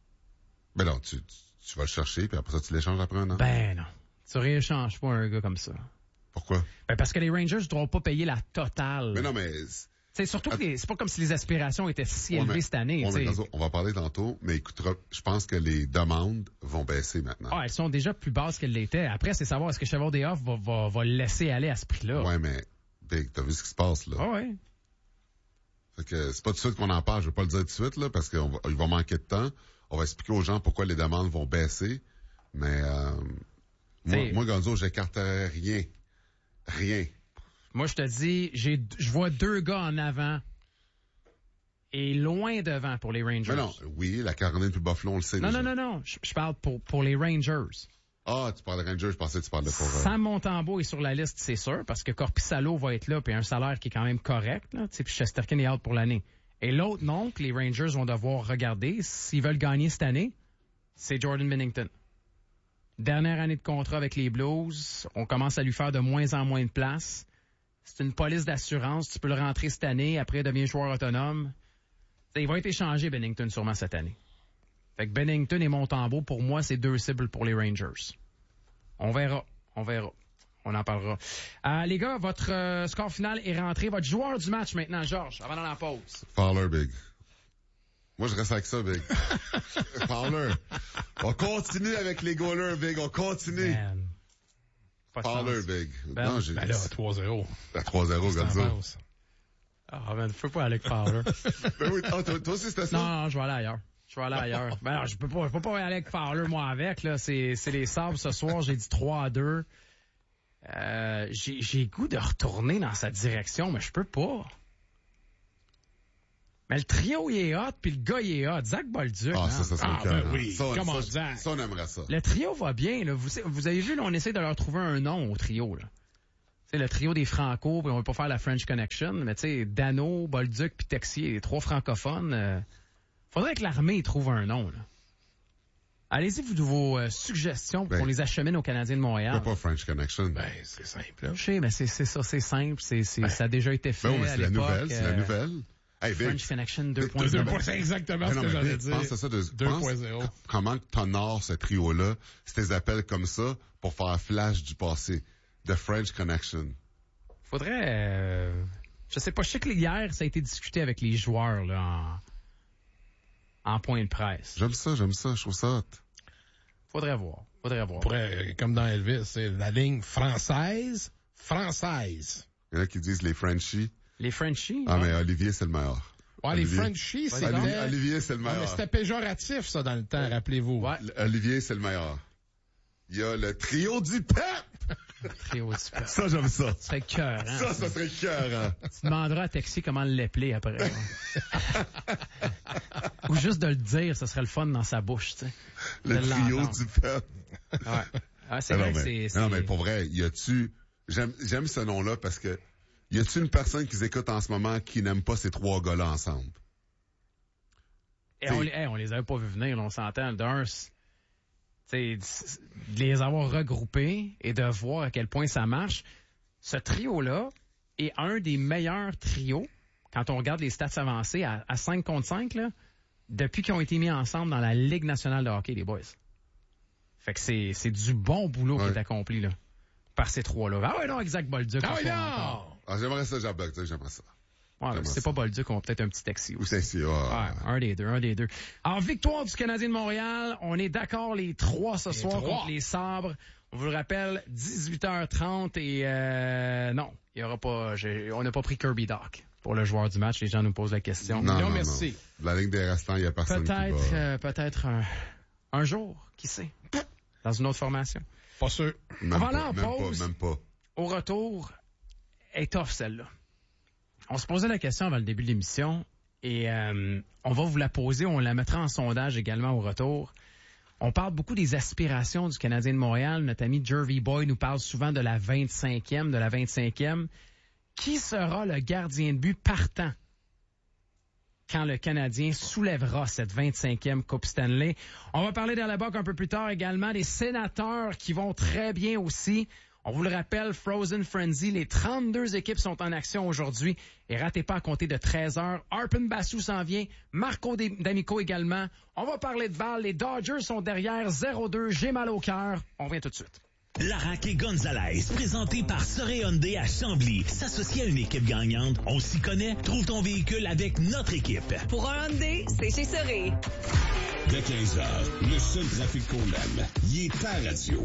[SPEAKER 1] Ben non, tu, tu, tu vas le chercher, puis après ça, tu l'échanges après un an.
[SPEAKER 2] Ben non. Tu rééchanges pas un gars comme ça.
[SPEAKER 1] Pourquoi?
[SPEAKER 2] Ben parce que les Rangers ne devront pas payer la totale.
[SPEAKER 1] Mais non, mais...
[SPEAKER 2] C'est surtout que les, c'est pas comme si les aspirations étaient si
[SPEAKER 1] ouais,
[SPEAKER 2] élevées
[SPEAKER 1] mais,
[SPEAKER 2] cette année.
[SPEAKER 1] Ouais, mais Gonzo, on va parler tantôt, mais écoute, je pense que les demandes vont baisser maintenant.
[SPEAKER 2] Ah, elles sont déjà plus basses qu'elles l'étaient. Après, c'est savoir est-ce que Chevron Day Off va, va, va le laisser aller à ce prix-là.
[SPEAKER 1] Ouais, mais Big, t'as vu ce qui se passe, là?
[SPEAKER 2] Ah ouais.
[SPEAKER 1] Fait que c'est pas tout de suite qu'on en parle, je vais pas le dire tout de suite, là, parce qu'il va, va manquer de temps. On va expliquer aux gens pourquoi les demandes vont baisser. Mais euh, moi, moi, Gonzo, j'écarterais rien. Rien.
[SPEAKER 2] Moi, je te dis, j'ai, je vois deux gars en avant et loin devant pour les Rangers.
[SPEAKER 1] Mais non, oui, la Caroline puis Buffalo, on le sait
[SPEAKER 2] non,
[SPEAKER 1] déjà.
[SPEAKER 2] Non, non, non, je, je parle pour, pour les Rangers.
[SPEAKER 1] Ah, tu parles de Rangers, je pensais que tu parlais pour... Euh...
[SPEAKER 2] Sam Montembeault est sur la liste, c'est sûr, parce que Korpisalo va être là, puis un salaire qui est quand même correct, là, puis Shesterkin est out pour l'année. Et l'autre nom que les Rangers vont devoir regarder, s'ils veulent gagner cette année, c'est Jordan Binnington. Dernière année de contrat avec les Blues, on commence à lui faire de moins en moins de place. C'est une police d'assurance, tu peux le rentrer cette année, après il devient joueur autonome. T'sais, il va être échangé, Binnington, sûrement cette année. Fait que Binnington et Montembeault, pour moi, c'est deux cibles pour les Rangers. On verra, on verra. On en parlera. Euh, les gars, votre euh, score final est rentré. Votre joueur du match maintenant, Georges, avant dans la pause.
[SPEAKER 1] Fowler, Big. Moi, je reste avec ça, Big. Fowler. On continue avec les goalers, Big. On continue.
[SPEAKER 2] Man.
[SPEAKER 1] Fowler, Big.
[SPEAKER 3] Ben, non, j'ai... Ben là, trois zéro.
[SPEAKER 1] À trois zéro, Gonzo.
[SPEAKER 2] Ah, ben, faut pas Alec Fowler.
[SPEAKER 1] Ben oui, oh, toi, toi aussi, c'était ça?
[SPEAKER 2] Non, non, je vais aller ailleurs. Je vais aller ailleurs. Ben non, je peux pas, je peux pas aller avec Fowler, moi, avec, là. C'est, c'est les Sabres ce soir. J'ai dit trois à deux. Euh, j'ai, j'ai goût de retourner dans sa direction, mais je peux pas. Mais le trio, il est hot, puis le gars, il est hot. Zach Bolduc.
[SPEAKER 1] Ah,
[SPEAKER 2] hein?
[SPEAKER 1] ça, ça serait
[SPEAKER 3] Ah,
[SPEAKER 1] le cœur.
[SPEAKER 3] ben
[SPEAKER 1] hein.
[SPEAKER 3] oui.
[SPEAKER 1] Ça,
[SPEAKER 3] Comment
[SPEAKER 1] ça,
[SPEAKER 3] Zach?
[SPEAKER 1] ça, on aimerait ça.
[SPEAKER 2] Le trio va bien, là. Vous, vous avez vu, là, on essaie de leur trouver un nom au trio, là. Tu sais, le trio des Franco, puis on va pas faire la French Connection, mais tu sais, Dano, Bolduc, puis Texier, les trois francophones. Euh, faudrait que l'armée trouve un nom, là. Allez-y, vous, de vos euh, suggestions pour
[SPEAKER 1] Ben,
[SPEAKER 2] qu'on les achemine aux Canadiens de Montréal.
[SPEAKER 1] Pourquoi pas French Connection?
[SPEAKER 3] Ben, c'est simple, là.
[SPEAKER 2] Je sais, mais c'est, c'est ça, c'est simple, c'est, c'est,
[SPEAKER 3] Ben,
[SPEAKER 2] ça a déjà été fait
[SPEAKER 1] Ben oui, mais
[SPEAKER 2] à
[SPEAKER 1] c'est la
[SPEAKER 2] l'époque.
[SPEAKER 1] nouvelle, c'est la
[SPEAKER 2] euh,
[SPEAKER 1] nouvelle. Hey, Vic,
[SPEAKER 2] French Connection deux point
[SPEAKER 3] Deux
[SPEAKER 2] zéro.
[SPEAKER 3] points, c'est exactement
[SPEAKER 1] Mais
[SPEAKER 3] ce
[SPEAKER 1] non,
[SPEAKER 3] que
[SPEAKER 1] mais
[SPEAKER 3] j'allais
[SPEAKER 1] Vic,
[SPEAKER 3] dire.
[SPEAKER 1] pense à ça de,
[SPEAKER 3] deux
[SPEAKER 1] pense
[SPEAKER 3] point zéro.
[SPEAKER 1] comment que t'honores ce trio-là, ces appels comme ça, pour faire un flash du passé. The French Connection.
[SPEAKER 2] Faudrait, euh, je sais pas, je sais que hier, ça a été discuté avec les joueurs, là, en, en point de presse.
[SPEAKER 1] J'aime ça, j'aime ça, je trouve ça hot.
[SPEAKER 2] Faudrait voir, faudrait voir.
[SPEAKER 3] On pourrait, comme dans Elvis, c'est la ligne française, française.
[SPEAKER 1] Il y en a qui disent les Frenchies.
[SPEAKER 2] Les Frenchies,
[SPEAKER 1] Ah,
[SPEAKER 2] hein?
[SPEAKER 1] mais Olivier, c'est le meilleur.
[SPEAKER 3] Ouais, les
[SPEAKER 1] Olivier.
[SPEAKER 3] Frenchies,
[SPEAKER 2] Ouais,
[SPEAKER 3] c'était...
[SPEAKER 1] Olivier, Olivier, c'est le
[SPEAKER 3] Ouais, mais
[SPEAKER 1] meilleur.
[SPEAKER 3] c'était péjoratif, ça, dans le temps, rappelez-vous.
[SPEAKER 2] Ouais.
[SPEAKER 1] Olivier, c'est le meilleur. Il y a le trio du peuple.
[SPEAKER 2] Trio du peuple.
[SPEAKER 1] Ça, j'aime ça.
[SPEAKER 2] Ça serait cœur, hein?
[SPEAKER 1] Ça, ça serait cœur.
[SPEAKER 2] Tu demanderas à Texier comment l'épeler après. hein. Ou juste de le dire, ça serait le fun dans sa bouche, tu sais.
[SPEAKER 1] Le
[SPEAKER 2] De
[SPEAKER 1] trio
[SPEAKER 2] l'entendre.
[SPEAKER 1] du peuple.
[SPEAKER 2] Ouais. Ah, c'est
[SPEAKER 1] Ah,
[SPEAKER 2] vrai
[SPEAKER 1] non,
[SPEAKER 2] que
[SPEAKER 1] mais,
[SPEAKER 2] c'est...
[SPEAKER 1] non,
[SPEAKER 2] c'est-
[SPEAKER 1] mais pour vrai, y a-tu... J'aime, j'aime ce nom-là parce que y a-tu une personne qui écoute en ce moment qui n'aime pas ces trois gars-là ensemble?
[SPEAKER 2] Et on, les- hey, on les avait pas vus venir, là, on s'entend. D'un, c'est- tu sais, de les avoir regroupés et de voir à quel point ça marche. Ce trio-là est un des meilleurs trios, quand on regarde les stats avancées, à, à cinq contre cinq, là, depuis qu'ils ont été mis ensemble dans la Ligue nationale de hockey, les boys. Fait que c'est, c'est du bon boulot
[SPEAKER 1] Ouais.
[SPEAKER 2] qui est accompli, là, par ces trois-là. Ah ouais, non, exact, Bolduc.
[SPEAKER 3] Ah
[SPEAKER 2] on
[SPEAKER 3] oui,
[SPEAKER 2] se voit
[SPEAKER 3] non!
[SPEAKER 2] encore.
[SPEAKER 1] Ah, j'aimerais ça, Jacques Bolduc, j'aimerais ça.
[SPEAKER 2] Ouais,
[SPEAKER 1] J'aimerais
[SPEAKER 2] c'est
[SPEAKER 1] ça.
[SPEAKER 2] pas Bolduc, on a peut-être un petit taxi
[SPEAKER 1] Ou
[SPEAKER 2] aussi.
[SPEAKER 1] c'est
[SPEAKER 2] Ouais,
[SPEAKER 1] ah,
[SPEAKER 2] un des deux, un des deux. Alors, victoire du Canadien de Montréal. On est d'accord les trois ce soir
[SPEAKER 3] trois.
[SPEAKER 2] contre les Sabres. On vous le rappelle, dix-huit heures trente et euh, non, il y aura pas. j'ai- on n'a pas pris Kirby Doc pour le joueur du match. Les gens nous posent la question.
[SPEAKER 1] Non,
[SPEAKER 3] Non,
[SPEAKER 1] non,
[SPEAKER 3] merci.
[SPEAKER 1] non. La ligne des restants, il y a personne
[SPEAKER 2] Peut-être,
[SPEAKER 1] qui va...
[SPEAKER 2] euh, peut-être un, un jour, qui sait, dans une autre formation.
[SPEAKER 3] Pas sûr.
[SPEAKER 1] Même
[SPEAKER 2] on va
[SPEAKER 1] pas,
[SPEAKER 2] aller en
[SPEAKER 1] même
[SPEAKER 2] pause.
[SPEAKER 1] pas, même pas.
[SPEAKER 2] Au retour, est tough celle-là. On se posait la question avant le début de l'émission et euh, on va vous la poser, on la mettra en sondage également au retour. On parle beaucoup des aspirations du Canadien de Montréal. Notre ami Jervy Boy nous parle souvent de la vingt-cinquième, de la vingt-cinquième. Qui sera le gardien de but partant quand le Canadien soulèvera cette vingt-cinquième Coupe Stanley? On va parler d'Alabok un peu plus tard également, des Sénateurs qui vont très bien aussi. On vous le rappelle, Frozen Frenzy, les trente-deux équipes sont en action aujourd'hui. Et ratez pas à compter de treize heures. Arpin Bassou s'en vient. Marco D'Amico également. On va parler de balle. Les Dodgers sont derrière zéro deux. J'ai mal au cœur. On revient tout de suite.
[SPEAKER 8] Larac et Gonzalez, présenté par Soré Hyundai à Chambly. S'associer à une équipe gagnante, on s'y connaît. Trouve ton véhicule avec notre équipe.
[SPEAKER 4] Pour un Hyundai, c'est chez Soré.
[SPEAKER 9] Dès quinze heures, le seul trafic qu'on aime, il est à radio.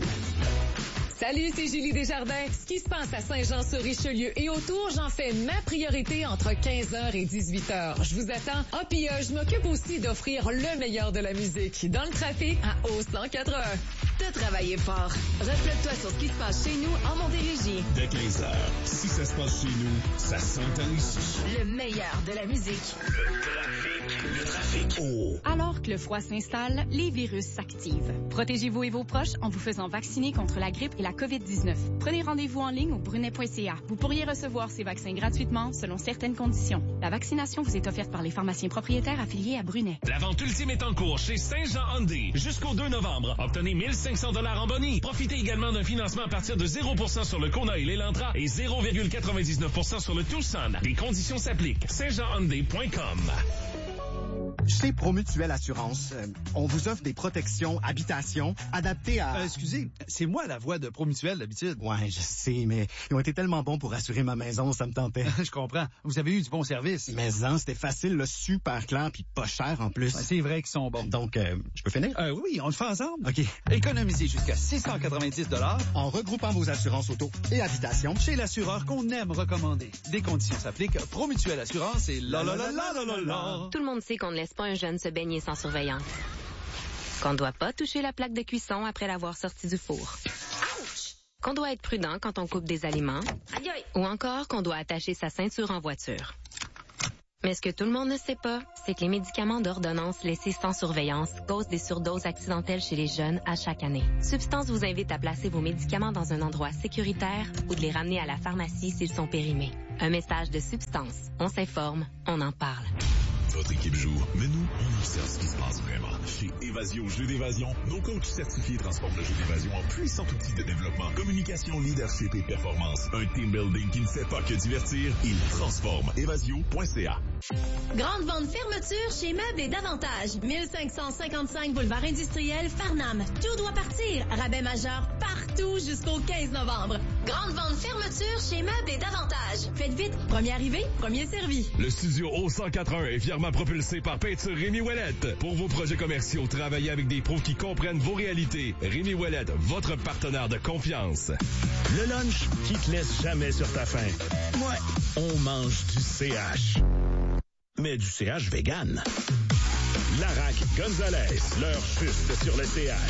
[SPEAKER 4] Salut, c'est Julie Desjardins. Ce qui se passe à Saint-Jean-sur-Richelieu et autour, j'en fais ma priorité entre quinze heures et dix-huit heures. Je vous attends. Ah, puis euh, je m'occupe aussi d'offrir le meilleur de la musique dans le trafic à O cent quatre-vingts.
[SPEAKER 5] T'as travaillé fort. Reflète-toi sur ce qui se passe chez nous en Montérégie.
[SPEAKER 9] Dès quinze heures, si ça se passe chez nous, ça s'entend ici.
[SPEAKER 5] Le meilleur de la musique.
[SPEAKER 8] Le trafic, le trafic. Oh!
[SPEAKER 10] Alors que le froid s'installe, les virus s'activent. Protégez-vous et vos proches en vous faisant vacciner contre la grippe et la covid dix-neuf. Prenez rendez-vous en ligne au brunet point c a. Vous pourriez recevoir ces vaccins gratuitement selon certaines conditions. La vaccination vous est offerte par les pharmaciens propriétaires affiliés à Brunet.
[SPEAKER 8] La vente ultime est en cours chez Saint-Jean Hyundai. Jusqu'au deux novembre, obtenez mille cinq cents dollars en boni. Profitez également d'un financement à partir de zéro pour cent sur le Kona et l'Elantra et zéro virgule quatre-vingt-dix-neuf pour cent sur le Tucson. Les conditions s'appliquent. saint jean hyundai point com.
[SPEAKER 11] Chez Promutuelle Assurance, euh, on vous offre des protections habitation adaptées à...
[SPEAKER 12] Euh, excusez, c'est moi la voix de Promutuelle d'habitude.
[SPEAKER 11] Ouais, je sais, mais ils ont été tellement bons pour assurer ma maison, ça me tentait.
[SPEAKER 12] Je comprends. Vous avez eu du bon service.
[SPEAKER 11] Mais non, c'était facile, là, super clair, puis pas cher en plus.
[SPEAKER 12] Ouais, c'est vrai qu'ils sont bons.
[SPEAKER 11] Donc, euh, je peux finir?
[SPEAKER 12] Euh, oui, on le fait ensemble.
[SPEAKER 11] OK.
[SPEAKER 12] Économisez jusqu'à six cent quatre-vingt-dix dollars
[SPEAKER 11] en regroupant vos assurances auto et habitation
[SPEAKER 12] chez l'assureur qu'on aime recommander. Des conditions s'appliquent. Promutuelle Assurance et la la la la la la la.
[SPEAKER 7] Tout le monde sait qu'on ne laisse pas un jeune se baigner sans surveillance. Qu'on ne doit pas toucher la plaque de cuisson après l'avoir sorti du four. Ouch! Qu'on doit être prudent quand on coupe des aliments. Aïe aïe! Ou encore qu'on doit attacher sa ceinture en voiture. Mais ce que tout le monde ne sait pas, c'est que les médicaments d'ordonnance laissés sans surveillance causent des surdoses accidentelles chez les jeunes à chaque année. Substance vous invite à placer vos médicaments dans un endroit sécuritaire ou de les ramener à la pharmacie s'ils sont périmés. Un message de Substance. On s'informe, on en parle.
[SPEAKER 8] Votre équipe joue, mais nous, on observe ce qui se passe vraiment. Chez Évasion Jeux d'évasion, nos coachs certifiés transforment le jeu d'évasion en puissant outil de développement, communication, leadership et performance. Un team building qui ne fait pas que divertir, il transforme. Évasion point c a.
[SPEAKER 4] Grande vente fermeture chez Meubles et Davantage. mille cinq cent cinquante-cinq boulevard industriel, Farnham. Tout doit partir. Rabais majeur partout jusqu'au quinze novembre. Grande vente fermeture chez Meubles et Davantage. Faites vite. Premier arrivé, premier servi.
[SPEAKER 13] Le studio O cent quatre-vingt est fièrement propulsé par Peinture Rémi Ouellette. Pour vos projets commerciaux, travaillez avec des pros qui comprennent vos réalités. Rémi Ouellette, votre partenaire de confiance.
[SPEAKER 8] Le lunch qui te laisse jamais sur ta faim. Ouais, on mange du C H. Mais du C H vegan. Larac Gonzalez, leur juste sur le C H.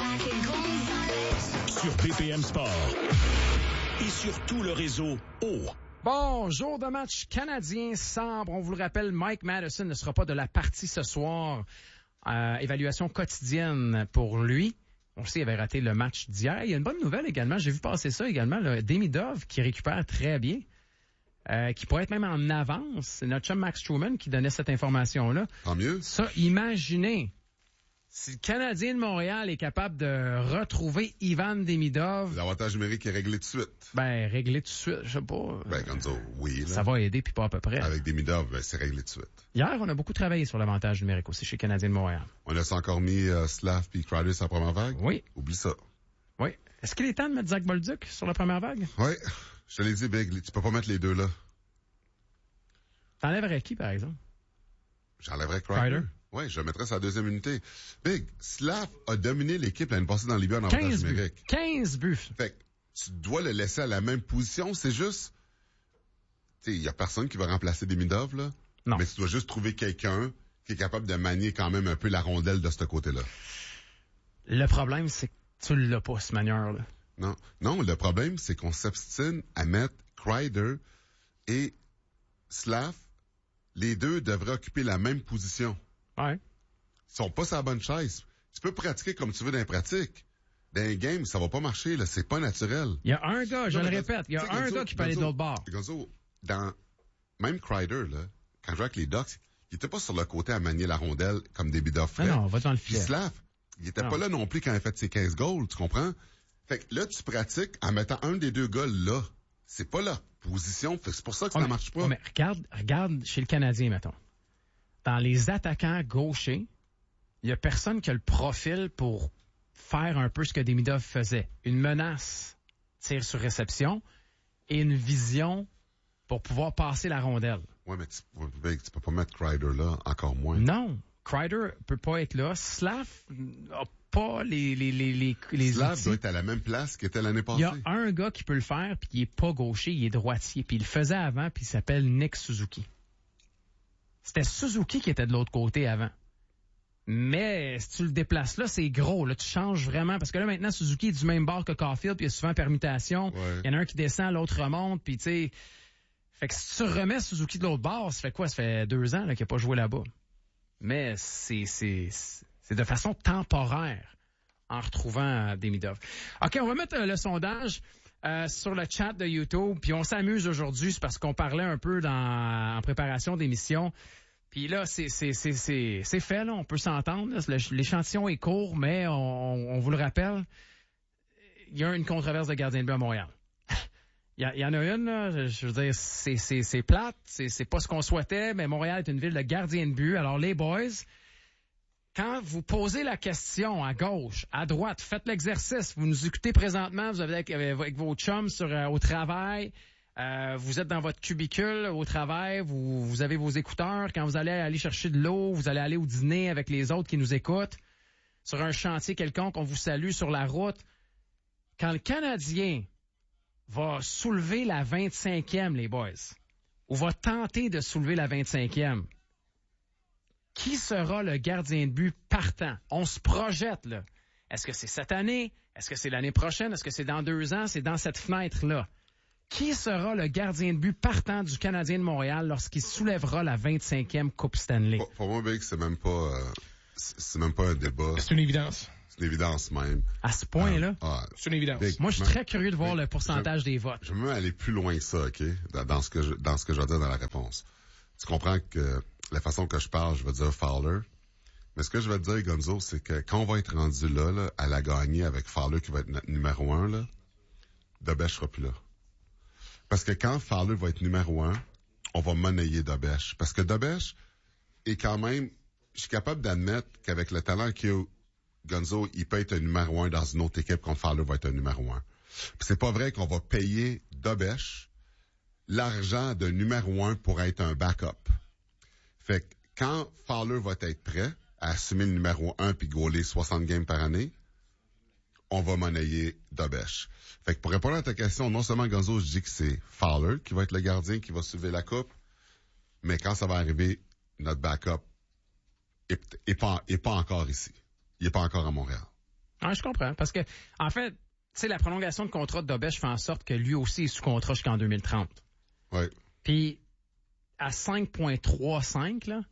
[SPEAKER 8] Sur B P M Sport. Et sur tout le réseau O.
[SPEAKER 2] Bon, jour de match canadien Sabre. On vous le rappelle, Mike Madison ne sera pas de la partie ce soir. Euh, évaluation quotidienne pour lui. On sait, il avait raté le match d'hier. Il y a une bonne nouvelle également. J'ai vu passer ça également. Là, Demidov qui récupère très bien. Euh, qui pourrait être même en avance. C'est notre chum Max Truman qui donnait cette information-là.
[SPEAKER 1] Tant mieux.
[SPEAKER 2] Ça, imaginez. Si le Canadien de Montréal est capable de retrouver Ivan Demidov...
[SPEAKER 1] L'avantage numérique est réglé tout de suite.
[SPEAKER 2] Ben, réglé tout de suite, je sais pas.
[SPEAKER 1] Ben, Gonzo, oui. Là.
[SPEAKER 2] Ça va aider, puis pas à peu près.
[SPEAKER 1] Avec Demidov, ben, c'est réglé tout de suite.
[SPEAKER 2] Hier, on a beaucoup travaillé sur l'avantage numérique aussi chez le Canadien de Montréal.
[SPEAKER 1] On a encore mis euh, Slav puis Kreider sur la première vague?
[SPEAKER 2] Oui.
[SPEAKER 1] Oublie ça.
[SPEAKER 2] Oui. Est-ce qu'il est temps de mettre Zach Bolduc sur la première vague?
[SPEAKER 1] Oui. Je te l'ai dit, Big, tu peux pas mettre les deux là.
[SPEAKER 2] T'enlèverais qui, par exemple?
[SPEAKER 1] J'enlèverais Kreider. Oui, je mettrais sa deuxième unité. Big, Slav a dominé l'équipe l'année passée dans le Libye en avantage numérique.
[SPEAKER 2] quinze buts.
[SPEAKER 1] Fait que tu dois le laisser à la même position. C'est juste... Tu sais, il y a personne qui va remplacer Demidov, là.
[SPEAKER 2] Non.
[SPEAKER 1] Mais tu dois juste trouver quelqu'un qui est capable de manier quand même un peu la rondelle de ce côté-là.
[SPEAKER 2] Le problème, c'est que tu l'as pas, cette manière-là.
[SPEAKER 1] Non. Non, le problème, c'est qu'on s'obstine à mettre Kreider et Slav. Les deux devraient occuper la même position.
[SPEAKER 2] Ouais.
[SPEAKER 1] Ils sont pas sur la bonne chaise. Tu peux pratiquer comme tu veux dans les pratiques. Dans les games, ça va pas marcher, là. C'est pas naturel.
[SPEAKER 2] Il y a un gars, je
[SPEAKER 1] non,
[SPEAKER 2] le
[SPEAKER 1] mais,
[SPEAKER 2] répète, il y a un
[SPEAKER 1] Gonzo,
[SPEAKER 2] gars qui peut aller de l'autre bord.
[SPEAKER 1] Gonzo, dans, même Kreider, là, quand je jouais avec les Ducks, il était pas sur le côté à manier la rondelle comme des Demidov ferait.
[SPEAKER 2] Non, non, va dans le filet.
[SPEAKER 1] Slav, il était
[SPEAKER 2] non.
[SPEAKER 1] pas là non plus quand il a fait ses quinze goals, tu comprends? Fait que là, tu pratiques en mettant un des deux gars là. C'est pas la position, fait que c'est pour ça que
[SPEAKER 2] oh,
[SPEAKER 1] ça
[SPEAKER 2] mais,
[SPEAKER 1] marche pas.
[SPEAKER 2] Oh, mais regarde, regarde chez le Canadien, mettons. Dans les attaquants gauchers, il y a personne qui a le profil pour faire un peu ce que Demidov faisait. Une menace, tir sur réception, et une vision pour pouvoir passer la rondelle.
[SPEAKER 1] Ouais, mais tu, tu peux pas mettre Kreider là, encore moins.
[SPEAKER 2] Non, Kreider peut pas être là. Slav n'a pas les les les les, les
[SPEAKER 1] Slav
[SPEAKER 2] outils.
[SPEAKER 1] doit être à la même place qu'il était l'année passée.
[SPEAKER 2] Il y a un gars qui peut le faire, puis il est pas gaucher, il est droitier. Puis il le faisait avant, puis il s'appelle Nick Suzuki. C'était Suzuki qui était de l'autre côté avant. Mais si tu le déplaces là, c'est gros. Là, tu changes vraiment. Parce que là, maintenant, Suzuki est du même bord que Caulfield, puis il y a souvent permutation.
[SPEAKER 1] Ouais.
[SPEAKER 2] Il y en a un qui descend, l'autre remonte, puis tu sais... Fait que si tu remets Suzuki de l'autre bord, ça fait quoi? Ça fait deux ans là, qu'il n'a pas joué là-bas. Mais c'est, c'est, c'est de façon temporaire en retrouvant Demidov. OK, on va mettre euh, le sondage euh, sur le chat de YouTube. Puis on s'amuse aujourd'hui, c'est parce qu'on parlait un peu dans, en préparation d'émission. Puis là, c'est, c'est, c'est, c'est, c'est fait, là, on peut s'entendre. Là. L'échantillon est court, mais on, on vous le rappelle, il y a une controverse de gardien de but à Montréal. Il y, y en a une, là, je, je veux dire, c'est, c'est, c'est plate, c'est, c'est pas ce qu'on souhaitait, mais Montréal est une ville de gardiens de but. Alors, les boys, quand vous posez la question à gauche, à droite, faites l'exercice. Vous nous écoutez présentement, vous avez avec, avec vos chums sur, euh, au travail, euh, vous êtes dans votre cubicule au travail, vous, vous avez vos écouteurs. Quand vous allez aller chercher de l'eau, vous allez aller au dîner avec les autres qui nous écoutent. Sur un chantier quelconque, on vous salue sur la route. Quand le Canadien va soulever la vingt-cinquième, les boys, ou va tenter de soulever la vingt-cinquième, qui sera le gardien de but partant? On se projette, là. Est-ce que c'est cette année? Est-ce que c'est l'année prochaine? Est-ce que c'est dans deux ans? C'est dans cette fenêtre-là. Qui sera le gardien de but partant du Canadien de Montréal lorsqu'il soulèvera la vingt-cinquième Coupe Stanley?
[SPEAKER 1] Pour, pour moi, Big, c'est même pas, euh, c'est, c'est même pas un débat.
[SPEAKER 3] C'est une évidence.
[SPEAKER 1] C'est une évidence même.
[SPEAKER 2] À ce point-là?
[SPEAKER 1] Ah, ah,
[SPEAKER 3] c'est une évidence.
[SPEAKER 2] Big, moi, je suis très curieux de voir Big, le pourcentage
[SPEAKER 1] je,
[SPEAKER 2] des votes.
[SPEAKER 1] Je veux même aller plus loin que ça, OK? Dans, dans ce que je, dans ce que je vais dire dans la réponse. Tu comprends que la façon que je parle, je vais dire Fowler. Mais ce que je vais te dire, Gonzo, c'est que quand on va être rendu là, là à la gagner avec Fowler qui va être notre numéro un, là, Dobèche sera plus là. Parce que quand Fowler va être numéro un, on va monnayer Dobèche. Parce que Dobèche est quand même, je suis capable d'admettre qu'avec le talent qu'il a, Gonzo, il peut être un numéro un dans une autre équipe quand Fowler va être un numéro un. Puis c'est pas vrai qu'on va payer Dobèche l'argent de numéro un pour être un backup. Fait que quand Fowler va être prêt à assumer le numéro un puis gauler soixante games par année, on va monnayer Dobèche. Fait que pour répondre à ta question, non seulement Gonzo, je dis que c'est Fowler qui va être le gardien qui va soulever la coupe, mais quand ça va arriver, notre backup est, est, pas, est pas encore ici. Il est pas encore à Montréal.
[SPEAKER 2] Ah, je comprends. Parce que, en fait, tu sais, la prolongation de contrat de Dobèche fait en sorte que lui aussi est sous contrat jusqu'en deux mille trente.
[SPEAKER 1] Oui.
[SPEAKER 2] Puis, à cinq virgule trente-cinq, là,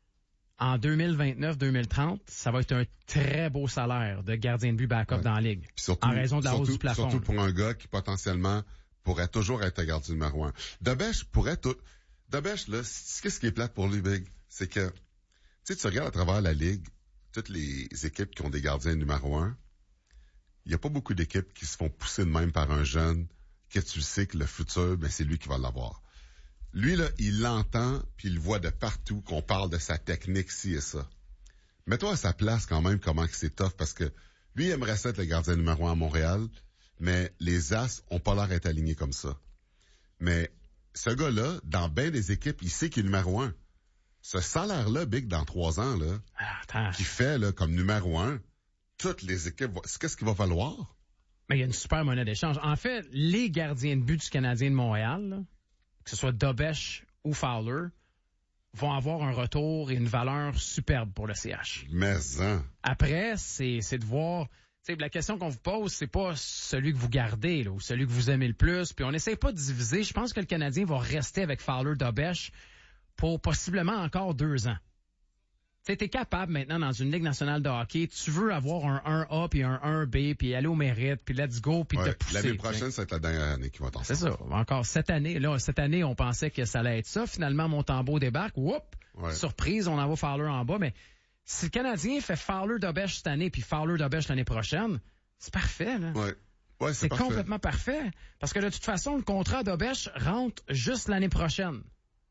[SPEAKER 2] en deux mille vingt-neuf deux mille trente, ça va être un très beau salaire de gardien de but backup ouais. dans la Ligue.
[SPEAKER 1] Surtout,
[SPEAKER 2] en raison de la
[SPEAKER 1] surtout,
[SPEAKER 2] hausse du plafond.
[SPEAKER 1] Surtout pour un gars qui, potentiellement, pourrait toujours être un gardien numéro un. Dobèche pourrait tout... Dobèche, là, qu'est-ce qui est plate pour lui, Big? C'est que, tu sais, tu regardes à travers la Ligue, toutes les équipes qui ont des gardiens numéro un, il n'y a pas beaucoup d'équipes qui se font pousser de même par un jeune que tu sais que le futur, ben, c'est lui qui va l'avoir. Lui, là, il l'entend, puis il voit de partout qu'on parle de sa technique, ci et ça. Mets-toi à sa place quand même, comment que c'est tough, parce que lui, il aimerait ça être le gardien numéro un à Montréal, mais les As ont pas l'air d'être alignés comme ça. Mais ce gars-là, dans bien des équipes, il sait qu'il est numéro un. Ce salaire-là, Big, dans trois ans, là,
[SPEAKER 2] Attends.
[SPEAKER 1] qui fait là comme numéro un, toutes les équipes, qu'est-ce qu'il va falloir?
[SPEAKER 2] Mais il y a une super monnaie d'échange. En fait, les gardiens de but du Canadien de Montréal, là, que ce soit Dobèche ou Fowler, vont avoir un retour et une valeur superbe pour le C H.
[SPEAKER 1] Mais hein.
[SPEAKER 2] Après, c'est, c'est de voir... T'sais, la question qu'on vous pose, c'est pas celui que vous gardez là, ou celui que vous aimez le plus. Puis on n'essaie pas de diviser. Je pense que le Canadien va rester avec Fowler Dobèche pour possiblement encore deux ans. Tu es capable maintenant dans une Ligue nationale de hockey, tu veux avoir un un A puis un un B puis aller au mérite puis let's go puis
[SPEAKER 1] ouais,
[SPEAKER 2] te pousser.
[SPEAKER 1] L'année prochaine, ça va être la dernière année qui va t'en
[SPEAKER 2] C'est ça. Encore cette année. Là, cette année, on pensait que ça allait être ça. Finalement, Montembeault débarque. Whoop! Ouais. Surprise, on envoie Fowler en bas. Mais si le Canadien fait Fowler Dobèche cette année puis Fowler Dobèche l'année prochaine, c'est parfait, là.
[SPEAKER 1] Ouais. Ouais, c'est
[SPEAKER 2] c'est
[SPEAKER 1] parfait.
[SPEAKER 2] Complètement parfait. Parce que de toute façon, le contrat Dobèche rentre juste l'année prochaine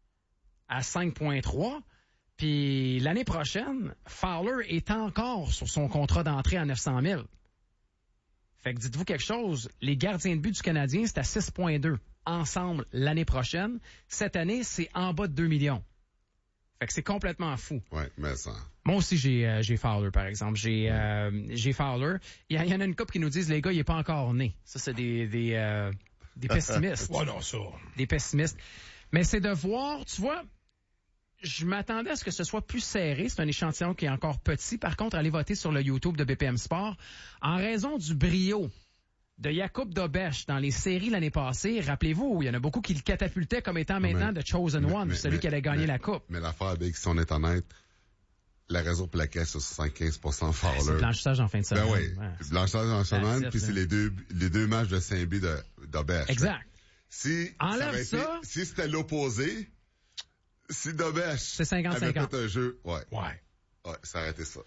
[SPEAKER 2] à cinq virgule trois. Puis l'année prochaine, Fowler est encore sur son contrat d'entrée à neuf cent mille. Fait que dites-vous quelque chose, les gardiens de but du Canadien, c'est à six virgule deux ensemble l'année prochaine. Cette année, c'est en bas de deux millions. Fait que c'est complètement fou.
[SPEAKER 1] Ouais, mais ça...
[SPEAKER 2] Moi aussi, j'ai, euh, j'ai Fowler, par exemple. J'ai, euh, j'ai Fowler. Il y, y en a une couple qui nous disent, les gars, il est pas encore né. Ça, c'est des, des, euh, des pessimistes.
[SPEAKER 3] Ouais, non, ça.
[SPEAKER 2] Des pessimistes. Mais c'est de voir, tu vois... Je m'attendais à ce que ce soit plus serré. C'est un échantillon qui est encore petit. Par contre, allez voter sur le YouTube de B P M Sport. En raison du brio de Jakub Dobèche dans les séries l'année passée, rappelez-vous, il y en a beaucoup qui le catapultaient comme étant maintenant
[SPEAKER 1] mais,
[SPEAKER 2] The Chosen
[SPEAKER 1] mais,
[SPEAKER 2] One,
[SPEAKER 1] mais,
[SPEAKER 2] celui
[SPEAKER 1] mais,
[SPEAKER 2] qui allait gagner
[SPEAKER 1] mais,
[SPEAKER 2] la Coupe.
[SPEAKER 1] Mais l'affaire, Big, si on est honnête, la raison pour laquelle c'est soixante-quinze pour cent Fowler...
[SPEAKER 2] C'est le blanchissage en fin de semaine.
[SPEAKER 1] Ben oui,
[SPEAKER 2] ouais,
[SPEAKER 1] blanchissage en semaine, puis c'est les deux, les deux matchs de Saint-Bi de Dobèche.
[SPEAKER 2] Exact.
[SPEAKER 1] Si,
[SPEAKER 2] Enlève
[SPEAKER 1] ça,
[SPEAKER 2] ça.
[SPEAKER 1] Été, si c'était l'opposé... Si Dobèche
[SPEAKER 2] c'est cinquante cinquante.
[SPEAKER 1] avait fait un jeu, ouais.
[SPEAKER 3] Ouais.
[SPEAKER 1] Ouais, ça aurait été ça.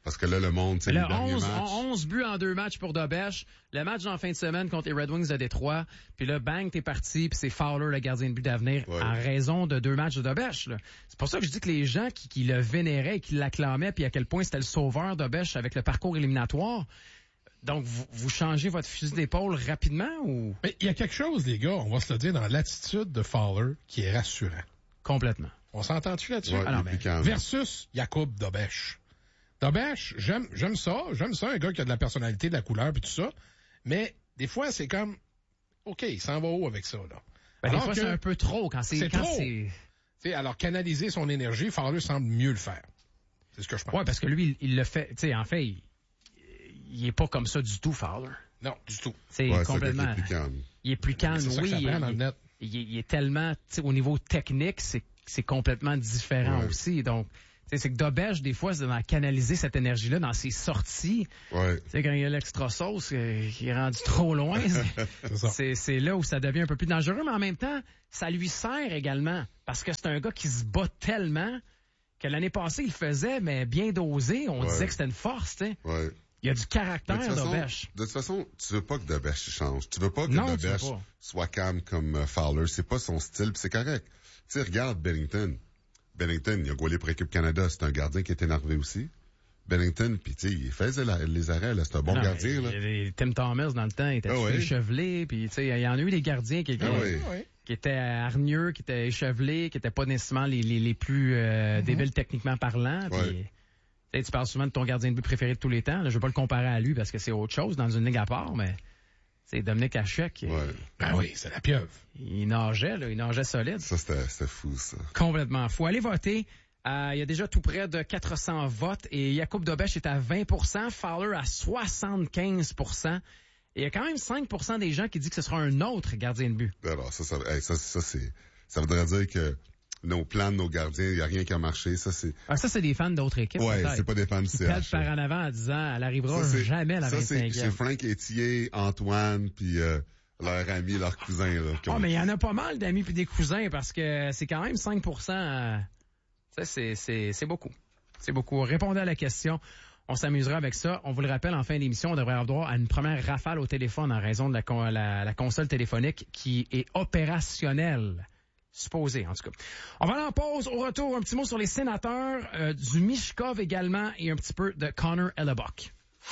[SPEAKER 1] Parce que là, le monde, c'est
[SPEAKER 2] le
[SPEAKER 1] le dernier
[SPEAKER 2] onze,
[SPEAKER 1] match.
[SPEAKER 2] onze buts en deux matchs pour Dobèche. Le match en fin de semaine contre les Red Wings de Détroit. Puis là, bang, t'es parti. Puis c'est Fowler, le gardien de but d'avenir,
[SPEAKER 1] Ouais.
[SPEAKER 2] en raison de deux matchs de Dobèche. Là. C'est pour ça que je dis que les gens qui, qui le vénéraient et qui l'acclamaient, puis à quel point c'était le sauveur Dobèche avec le parcours éliminatoire. Donc, vous, vous changez votre fusil d'épaule rapidement ou...
[SPEAKER 3] Mais il y a quelque chose, les gars, on va se le dire, dans l'attitude de Fowler qui est rassurant.
[SPEAKER 2] Complètement.
[SPEAKER 3] On s'entend-tu là-dessus?
[SPEAKER 1] Ouais,
[SPEAKER 2] Alors,
[SPEAKER 1] il est plus
[SPEAKER 2] ben,
[SPEAKER 1] calme.
[SPEAKER 3] Versus Jakub Dobèche. Dobèche, j'aime, j'aime ça. J'aime ça, un gars qui a de la personnalité, de la couleur, puis tout ça. Mais des fois, c'est comme, OK, il s'en va où avec ça, là?
[SPEAKER 2] Ben, des
[SPEAKER 3] Alors
[SPEAKER 2] fois,
[SPEAKER 3] que
[SPEAKER 2] c'est un peu trop quand c'est...
[SPEAKER 3] c'est
[SPEAKER 2] quand
[SPEAKER 3] trop.
[SPEAKER 2] c'est...
[SPEAKER 3] T'sais, alors, canaliser son énergie, Fowler semble mieux le faire. C'est ce que je pense.
[SPEAKER 2] Ouais, parce que lui, il, il le fait... Tu sais, en fait, il, il est pas comme ça du tout, Fowler.
[SPEAKER 3] Non, du tout.
[SPEAKER 2] C'est
[SPEAKER 1] Ouais,
[SPEAKER 2] complètement...
[SPEAKER 1] c'est un gars qui est plus calme.
[SPEAKER 2] Il est plus calme,
[SPEAKER 3] C'est ça
[SPEAKER 2] oui.
[SPEAKER 3] que ça
[SPEAKER 2] il,
[SPEAKER 3] prend dans le
[SPEAKER 2] il-
[SPEAKER 3] net.
[SPEAKER 2] il est, il est tellement, tu sais, au niveau technique, c'est, c'est complètement différent
[SPEAKER 1] Ouais.
[SPEAKER 2] aussi. Donc, tu sais, c'est que Dobèche, des fois, c'est dans canaliser cette énergie-là dans ses sorties.
[SPEAKER 1] Ouais.
[SPEAKER 2] Tu sais, quand il y a l'extra sauce, euh, il est rendu trop loin. c'est,
[SPEAKER 3] C'est ça.
[SPEAKER 2] c'est, c'est là où ça devient un peu plus dangereux, mais en même temps, ça lui sert également. Parce que c'est un gars qui se bat tellement que l'année passée, il le faisait, mais bien dosé. On
[SPEAKER 1] Ouais.
[SPEAKER 2] disait que c'était une force, tu sais.
[SPEAKER 1] Ouais.
[SPEAKER 2] Il y a du
[SPEAKER 1] Mais
[SPEAKER 2] caractère,
[SPEAKER 1] de toute façon-
[SPEAKER 2] Dobèche.
[SPEAKER 1] De toute façon, tu veux pas que Dobèche change. Tu veux pas que
[SPEAKER 2] Non, tu veux
[SPEAKER 1] Dobèche
[SPEAKER 2] pas.
[SPEAKER 1] soit calme comme euh, Fowler. C'est pas son style, pis c'est correct. Tu sais, regarde Bennington. Bennington, il a goalé pour l'équipe Canada. C'est un gardien qui est énervé aussi. Bennington, puis tu sais, il faisait la- les arrêts, là. C'est un bon
[SPEAKER 2] Non,
[SPEAKER 1] gardien,
[SPEAKER 2] il-
[SPEAKER 1] là.
[SPEAKER 2] il- Tim Thomas, dans le temps, il était
[SPEAKER 1] Ah ouais.
[SPEAKER 2] échevelé, puis tu sais, il y en a eu des gardiens qui, qui,
[SPEAKER 1] Ah ouais.
[SPEAKER 3] Ouais.
[SPEAKER 2] qui étaient hargneux, qui étaient échevelés, qui étaient pas nécessairement les, les, les plus euh, débiles techniquement parlant. Puis,
[SPEAKER 1] Ouais.
[SPEAKER 2] tu sais, tu parles souvent de ton gardien de but préféré de tous les temps. Là, je veux pas le comparer à lui parce que c'est autre chose dans une ligue à part, mais c'est Dominique Hachek.
[SPEAKER 1] Ouais.
[SPEAKER 3] Ben oui, c'est la pieuvre.
[SPEAKER 2] Il nageait, là, il nageait solide.
[SPEAKER 1] Ça, c'était c'était fou, ça.
[SPEAKER 2] Complètement fou. Allez voter. Euh, il y a déjà tout près de quatre cents votes et Jakub Dobèche est à vingt pour cent, Fowler à soixante-quinze pour cent. Et il y a quand même cinq pour cent des gens qui disent que ce sera un autre gardien de but.
[SPEAKER 1] Alors, ça, ça, hey, ça, ça, c'est, ça voudrait dire que nos plans de nos gardiens, il n'y a rien qui a marché. Ça, c'est,
[SPEAKER 2] Ah, ça, c'est des fans d'autres équipes.
[SPEAKER 1] ouais,
[SPEAKER 2] peut-être.
[SPEAKER 1] c'est pas des fans du
[SPEAKER 2] Qui
[SPEAKER 1] C
[SPEAKER 2] pèlent
[SPEAKER 1] H.
[SPEAKER 2] par en avant en disant elle arrivera
[SPEAKER 1] Ça, c'est-
[SPEAKER 2] jamais à la
[SPEAKER 1] ça, c'est, c'est
[SPEAKER 2] vingt-cinquième.
[SPEAKER 1] Frank Etier, Antoine, puis euh, leur ami, leur cousin, là. qui
[SPEAKER 2] Oh,
[SPEAKER 1] ont-
[SPEAKER 2] mais il y en a pas mal d'amis puis des cousins parce que c'est quand même cinq pour cent. euh, Ça, c'est, c'est, c'est beaucoup. C'est beaucoup. Répondez à la question. On s'amusera avec ça. On vous le rappelle, en fin d'émission, on devrait avoir droit à une première rafale au téléphone en raison de la, con- la, la console téléphonique qui est opérationnelle. Supposée, en tout cas. On va aller en pause. Au retour, un petit mot sur les sénateurs, euh, du Mishkov également et un petit peu de Connor Hellebuck.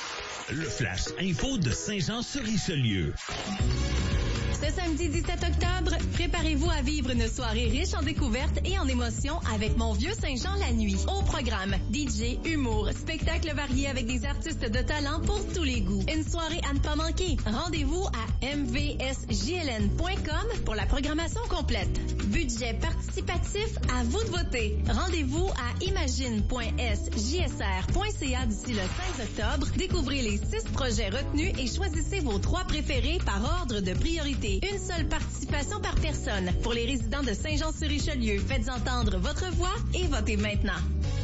[SPEAKER 9] Le Flash Info de Saint-Jean-sur-Richelieu.
[SPEAKER 4] Ce samedi dix-sept octobre, préparez-vous à vivre une soirée riche en découvertes et en émotions avec Mon Vieux Saint-Jean la nuit. Au programme, D J, humour, spectacle varié avec des artistes de talent pour tous les goûts. Une soirée à ne pas manquer. Rendez-vous à m v s j l n point com pour la programmation complète. Budget participatif, à vous de voter. Rendez-vous à imagine point s j s r point c a d'ici le seize octobre. Découvrez les six projets retenus et choisissez vos trois préférés par ordre de priorité. Une seule participation par personne. Pour les résidents de Saint-Jean-sur-Richelieu, faites entendre votre voix et votez maintenant.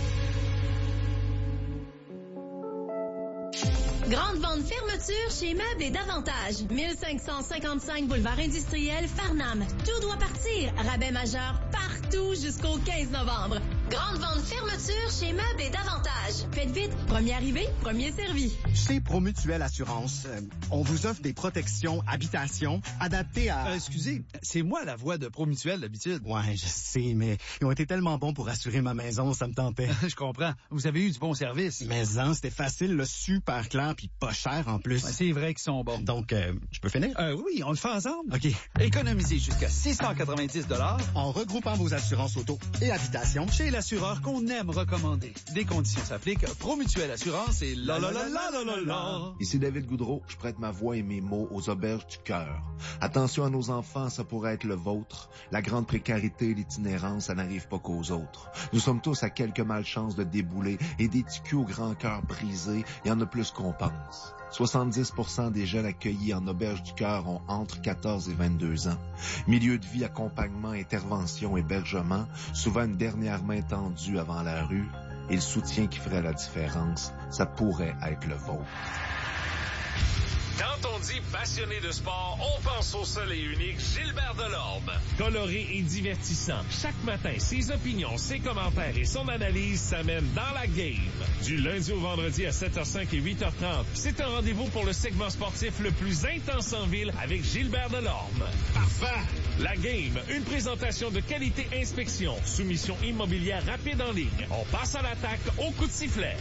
[SPEAKER 4] Grande vente fermeture chez Meubles et Davantage. mille cinq cent cinquante-cinq boulevard industriel, Farnham. Tout doit partir. Rabais majeur partout jusqu'au quinze novembre. Grande vente fermeture chez Meubles et Davantage. Faites vite. Premier arrivé, premier servi.
[SPEAKER 11] Chez Promutuelle Assurance, euh, on vous offre des protections habitation adaptées à...
[SPEAKER 12] Euh, excusez, c'est moi la voix de Promutuelle d'habitude.
[SPEAKER 11] Ouais, je sais, mais ils ont été tellement bons pour assurer ma maison, ça me tentait.
[SPEAKER 12] Je comprends. Vous avez eu du bon service.
[SPEAKER 11] Mais hein, c'était facile, là, super clair, puis pas cher en plus.
[SPEAKER 12] Ouais, c'est vrai qu'ils sont bons.
[SPEAKER 11] Donc, euh, je peux finir?
[SPEAKER 12] Euh, oui, on le fait ensemble.
[SPEAKER 11] OK.
[SPEAKER 12] Économisez jusqu'à six cent quatre-vingt-dix dollars
[SPEAKER 11] En regroupant vos assurances auto et habitation
[SPEAKER 12] chez l'assureur qu'on aime recommander. Des conditions s'appliquent. Promutuelle Assurance et la la la la la la la.
[SPEAKER 14] Ici David Goudreau, je prête ma voix et mes mots aux auberges du cœur. Attention à nos enfants, ça pourrait être le vôtre. La grande précarité et l'itinérance, ça n'arrive pas qu'aux autres. Nous sommes tous à quelques malchances de débouler et des ticus au grand cœur brisé, il y en a plus qu'on pense. soixante-dix pour cent des jeunes accueillis en auberge du cœur ont entre quatorze et vingt-deux ans. Milieu de vie, accompagnement, intervention, hébergement, souvent une dernière main tendue avant la rue, et le soutien qui ferait la différence, ça pourrait être le vôtre.
[SPEAKER 13] Quand on dit passionné de sport, on pense au seul et unique Gilbert Delorme. Coloré et divertissant, chaque matin, ses opinions, ses commentaires et son analyse s'amènent dans la game. Du lundi au vendredi à sept heures cinq et huit heures trente, c'est un rendez-vous pour le segment sportif le plus intense en ville avec Gilbert Delorme. Parfait! La game, une présentation de qualité inspection, soumission immobilière rapide en ligne. On passe à l'attaque au coup de sifflet.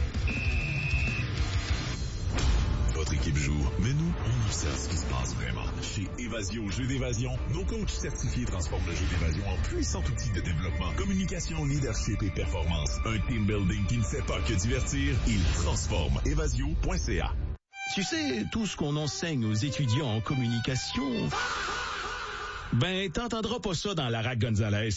[SPEAKER 8] Votre équipe joue, mais nous, on observe ce qui se passe vraiment. Chez Évasion Jeux d'évasion, nos coachs certifiés transforment le jeu d'évasion en puissant outil de développement, communication, leadership et performance. Un team building qui ne fait pas que divertir, il transforme. Évasion point c a.
[SPEAKER 15] Tu sais, tout ce qu'on enseigne aux étudiants en communication... Ben, t'entendras pas ça dans Lara Gonzalez.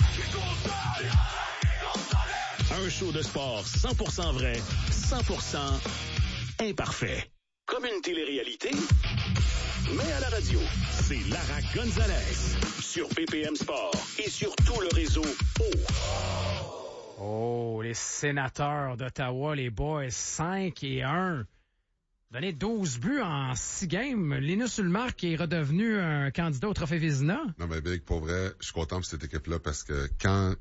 [SPEAKER 15] Un show de sport cent pour cent vrai, cent pour cent imparfait. Comme une télé-réalité, mais à la radio. C'est Lara Gonzalez sur B P M Sport et sur tout le réseau O.
[SPEAKER 2] Oh, les sénateurs d'Ottawa, les boys, cinq et un. Donné douze buts en six games. Linus Ullmark est redevenu un candidat au Trophée Vézina.
[SPEAKER 1] Non, mais Big, pour vrai, je suis content pour cette équipe-là parce que quand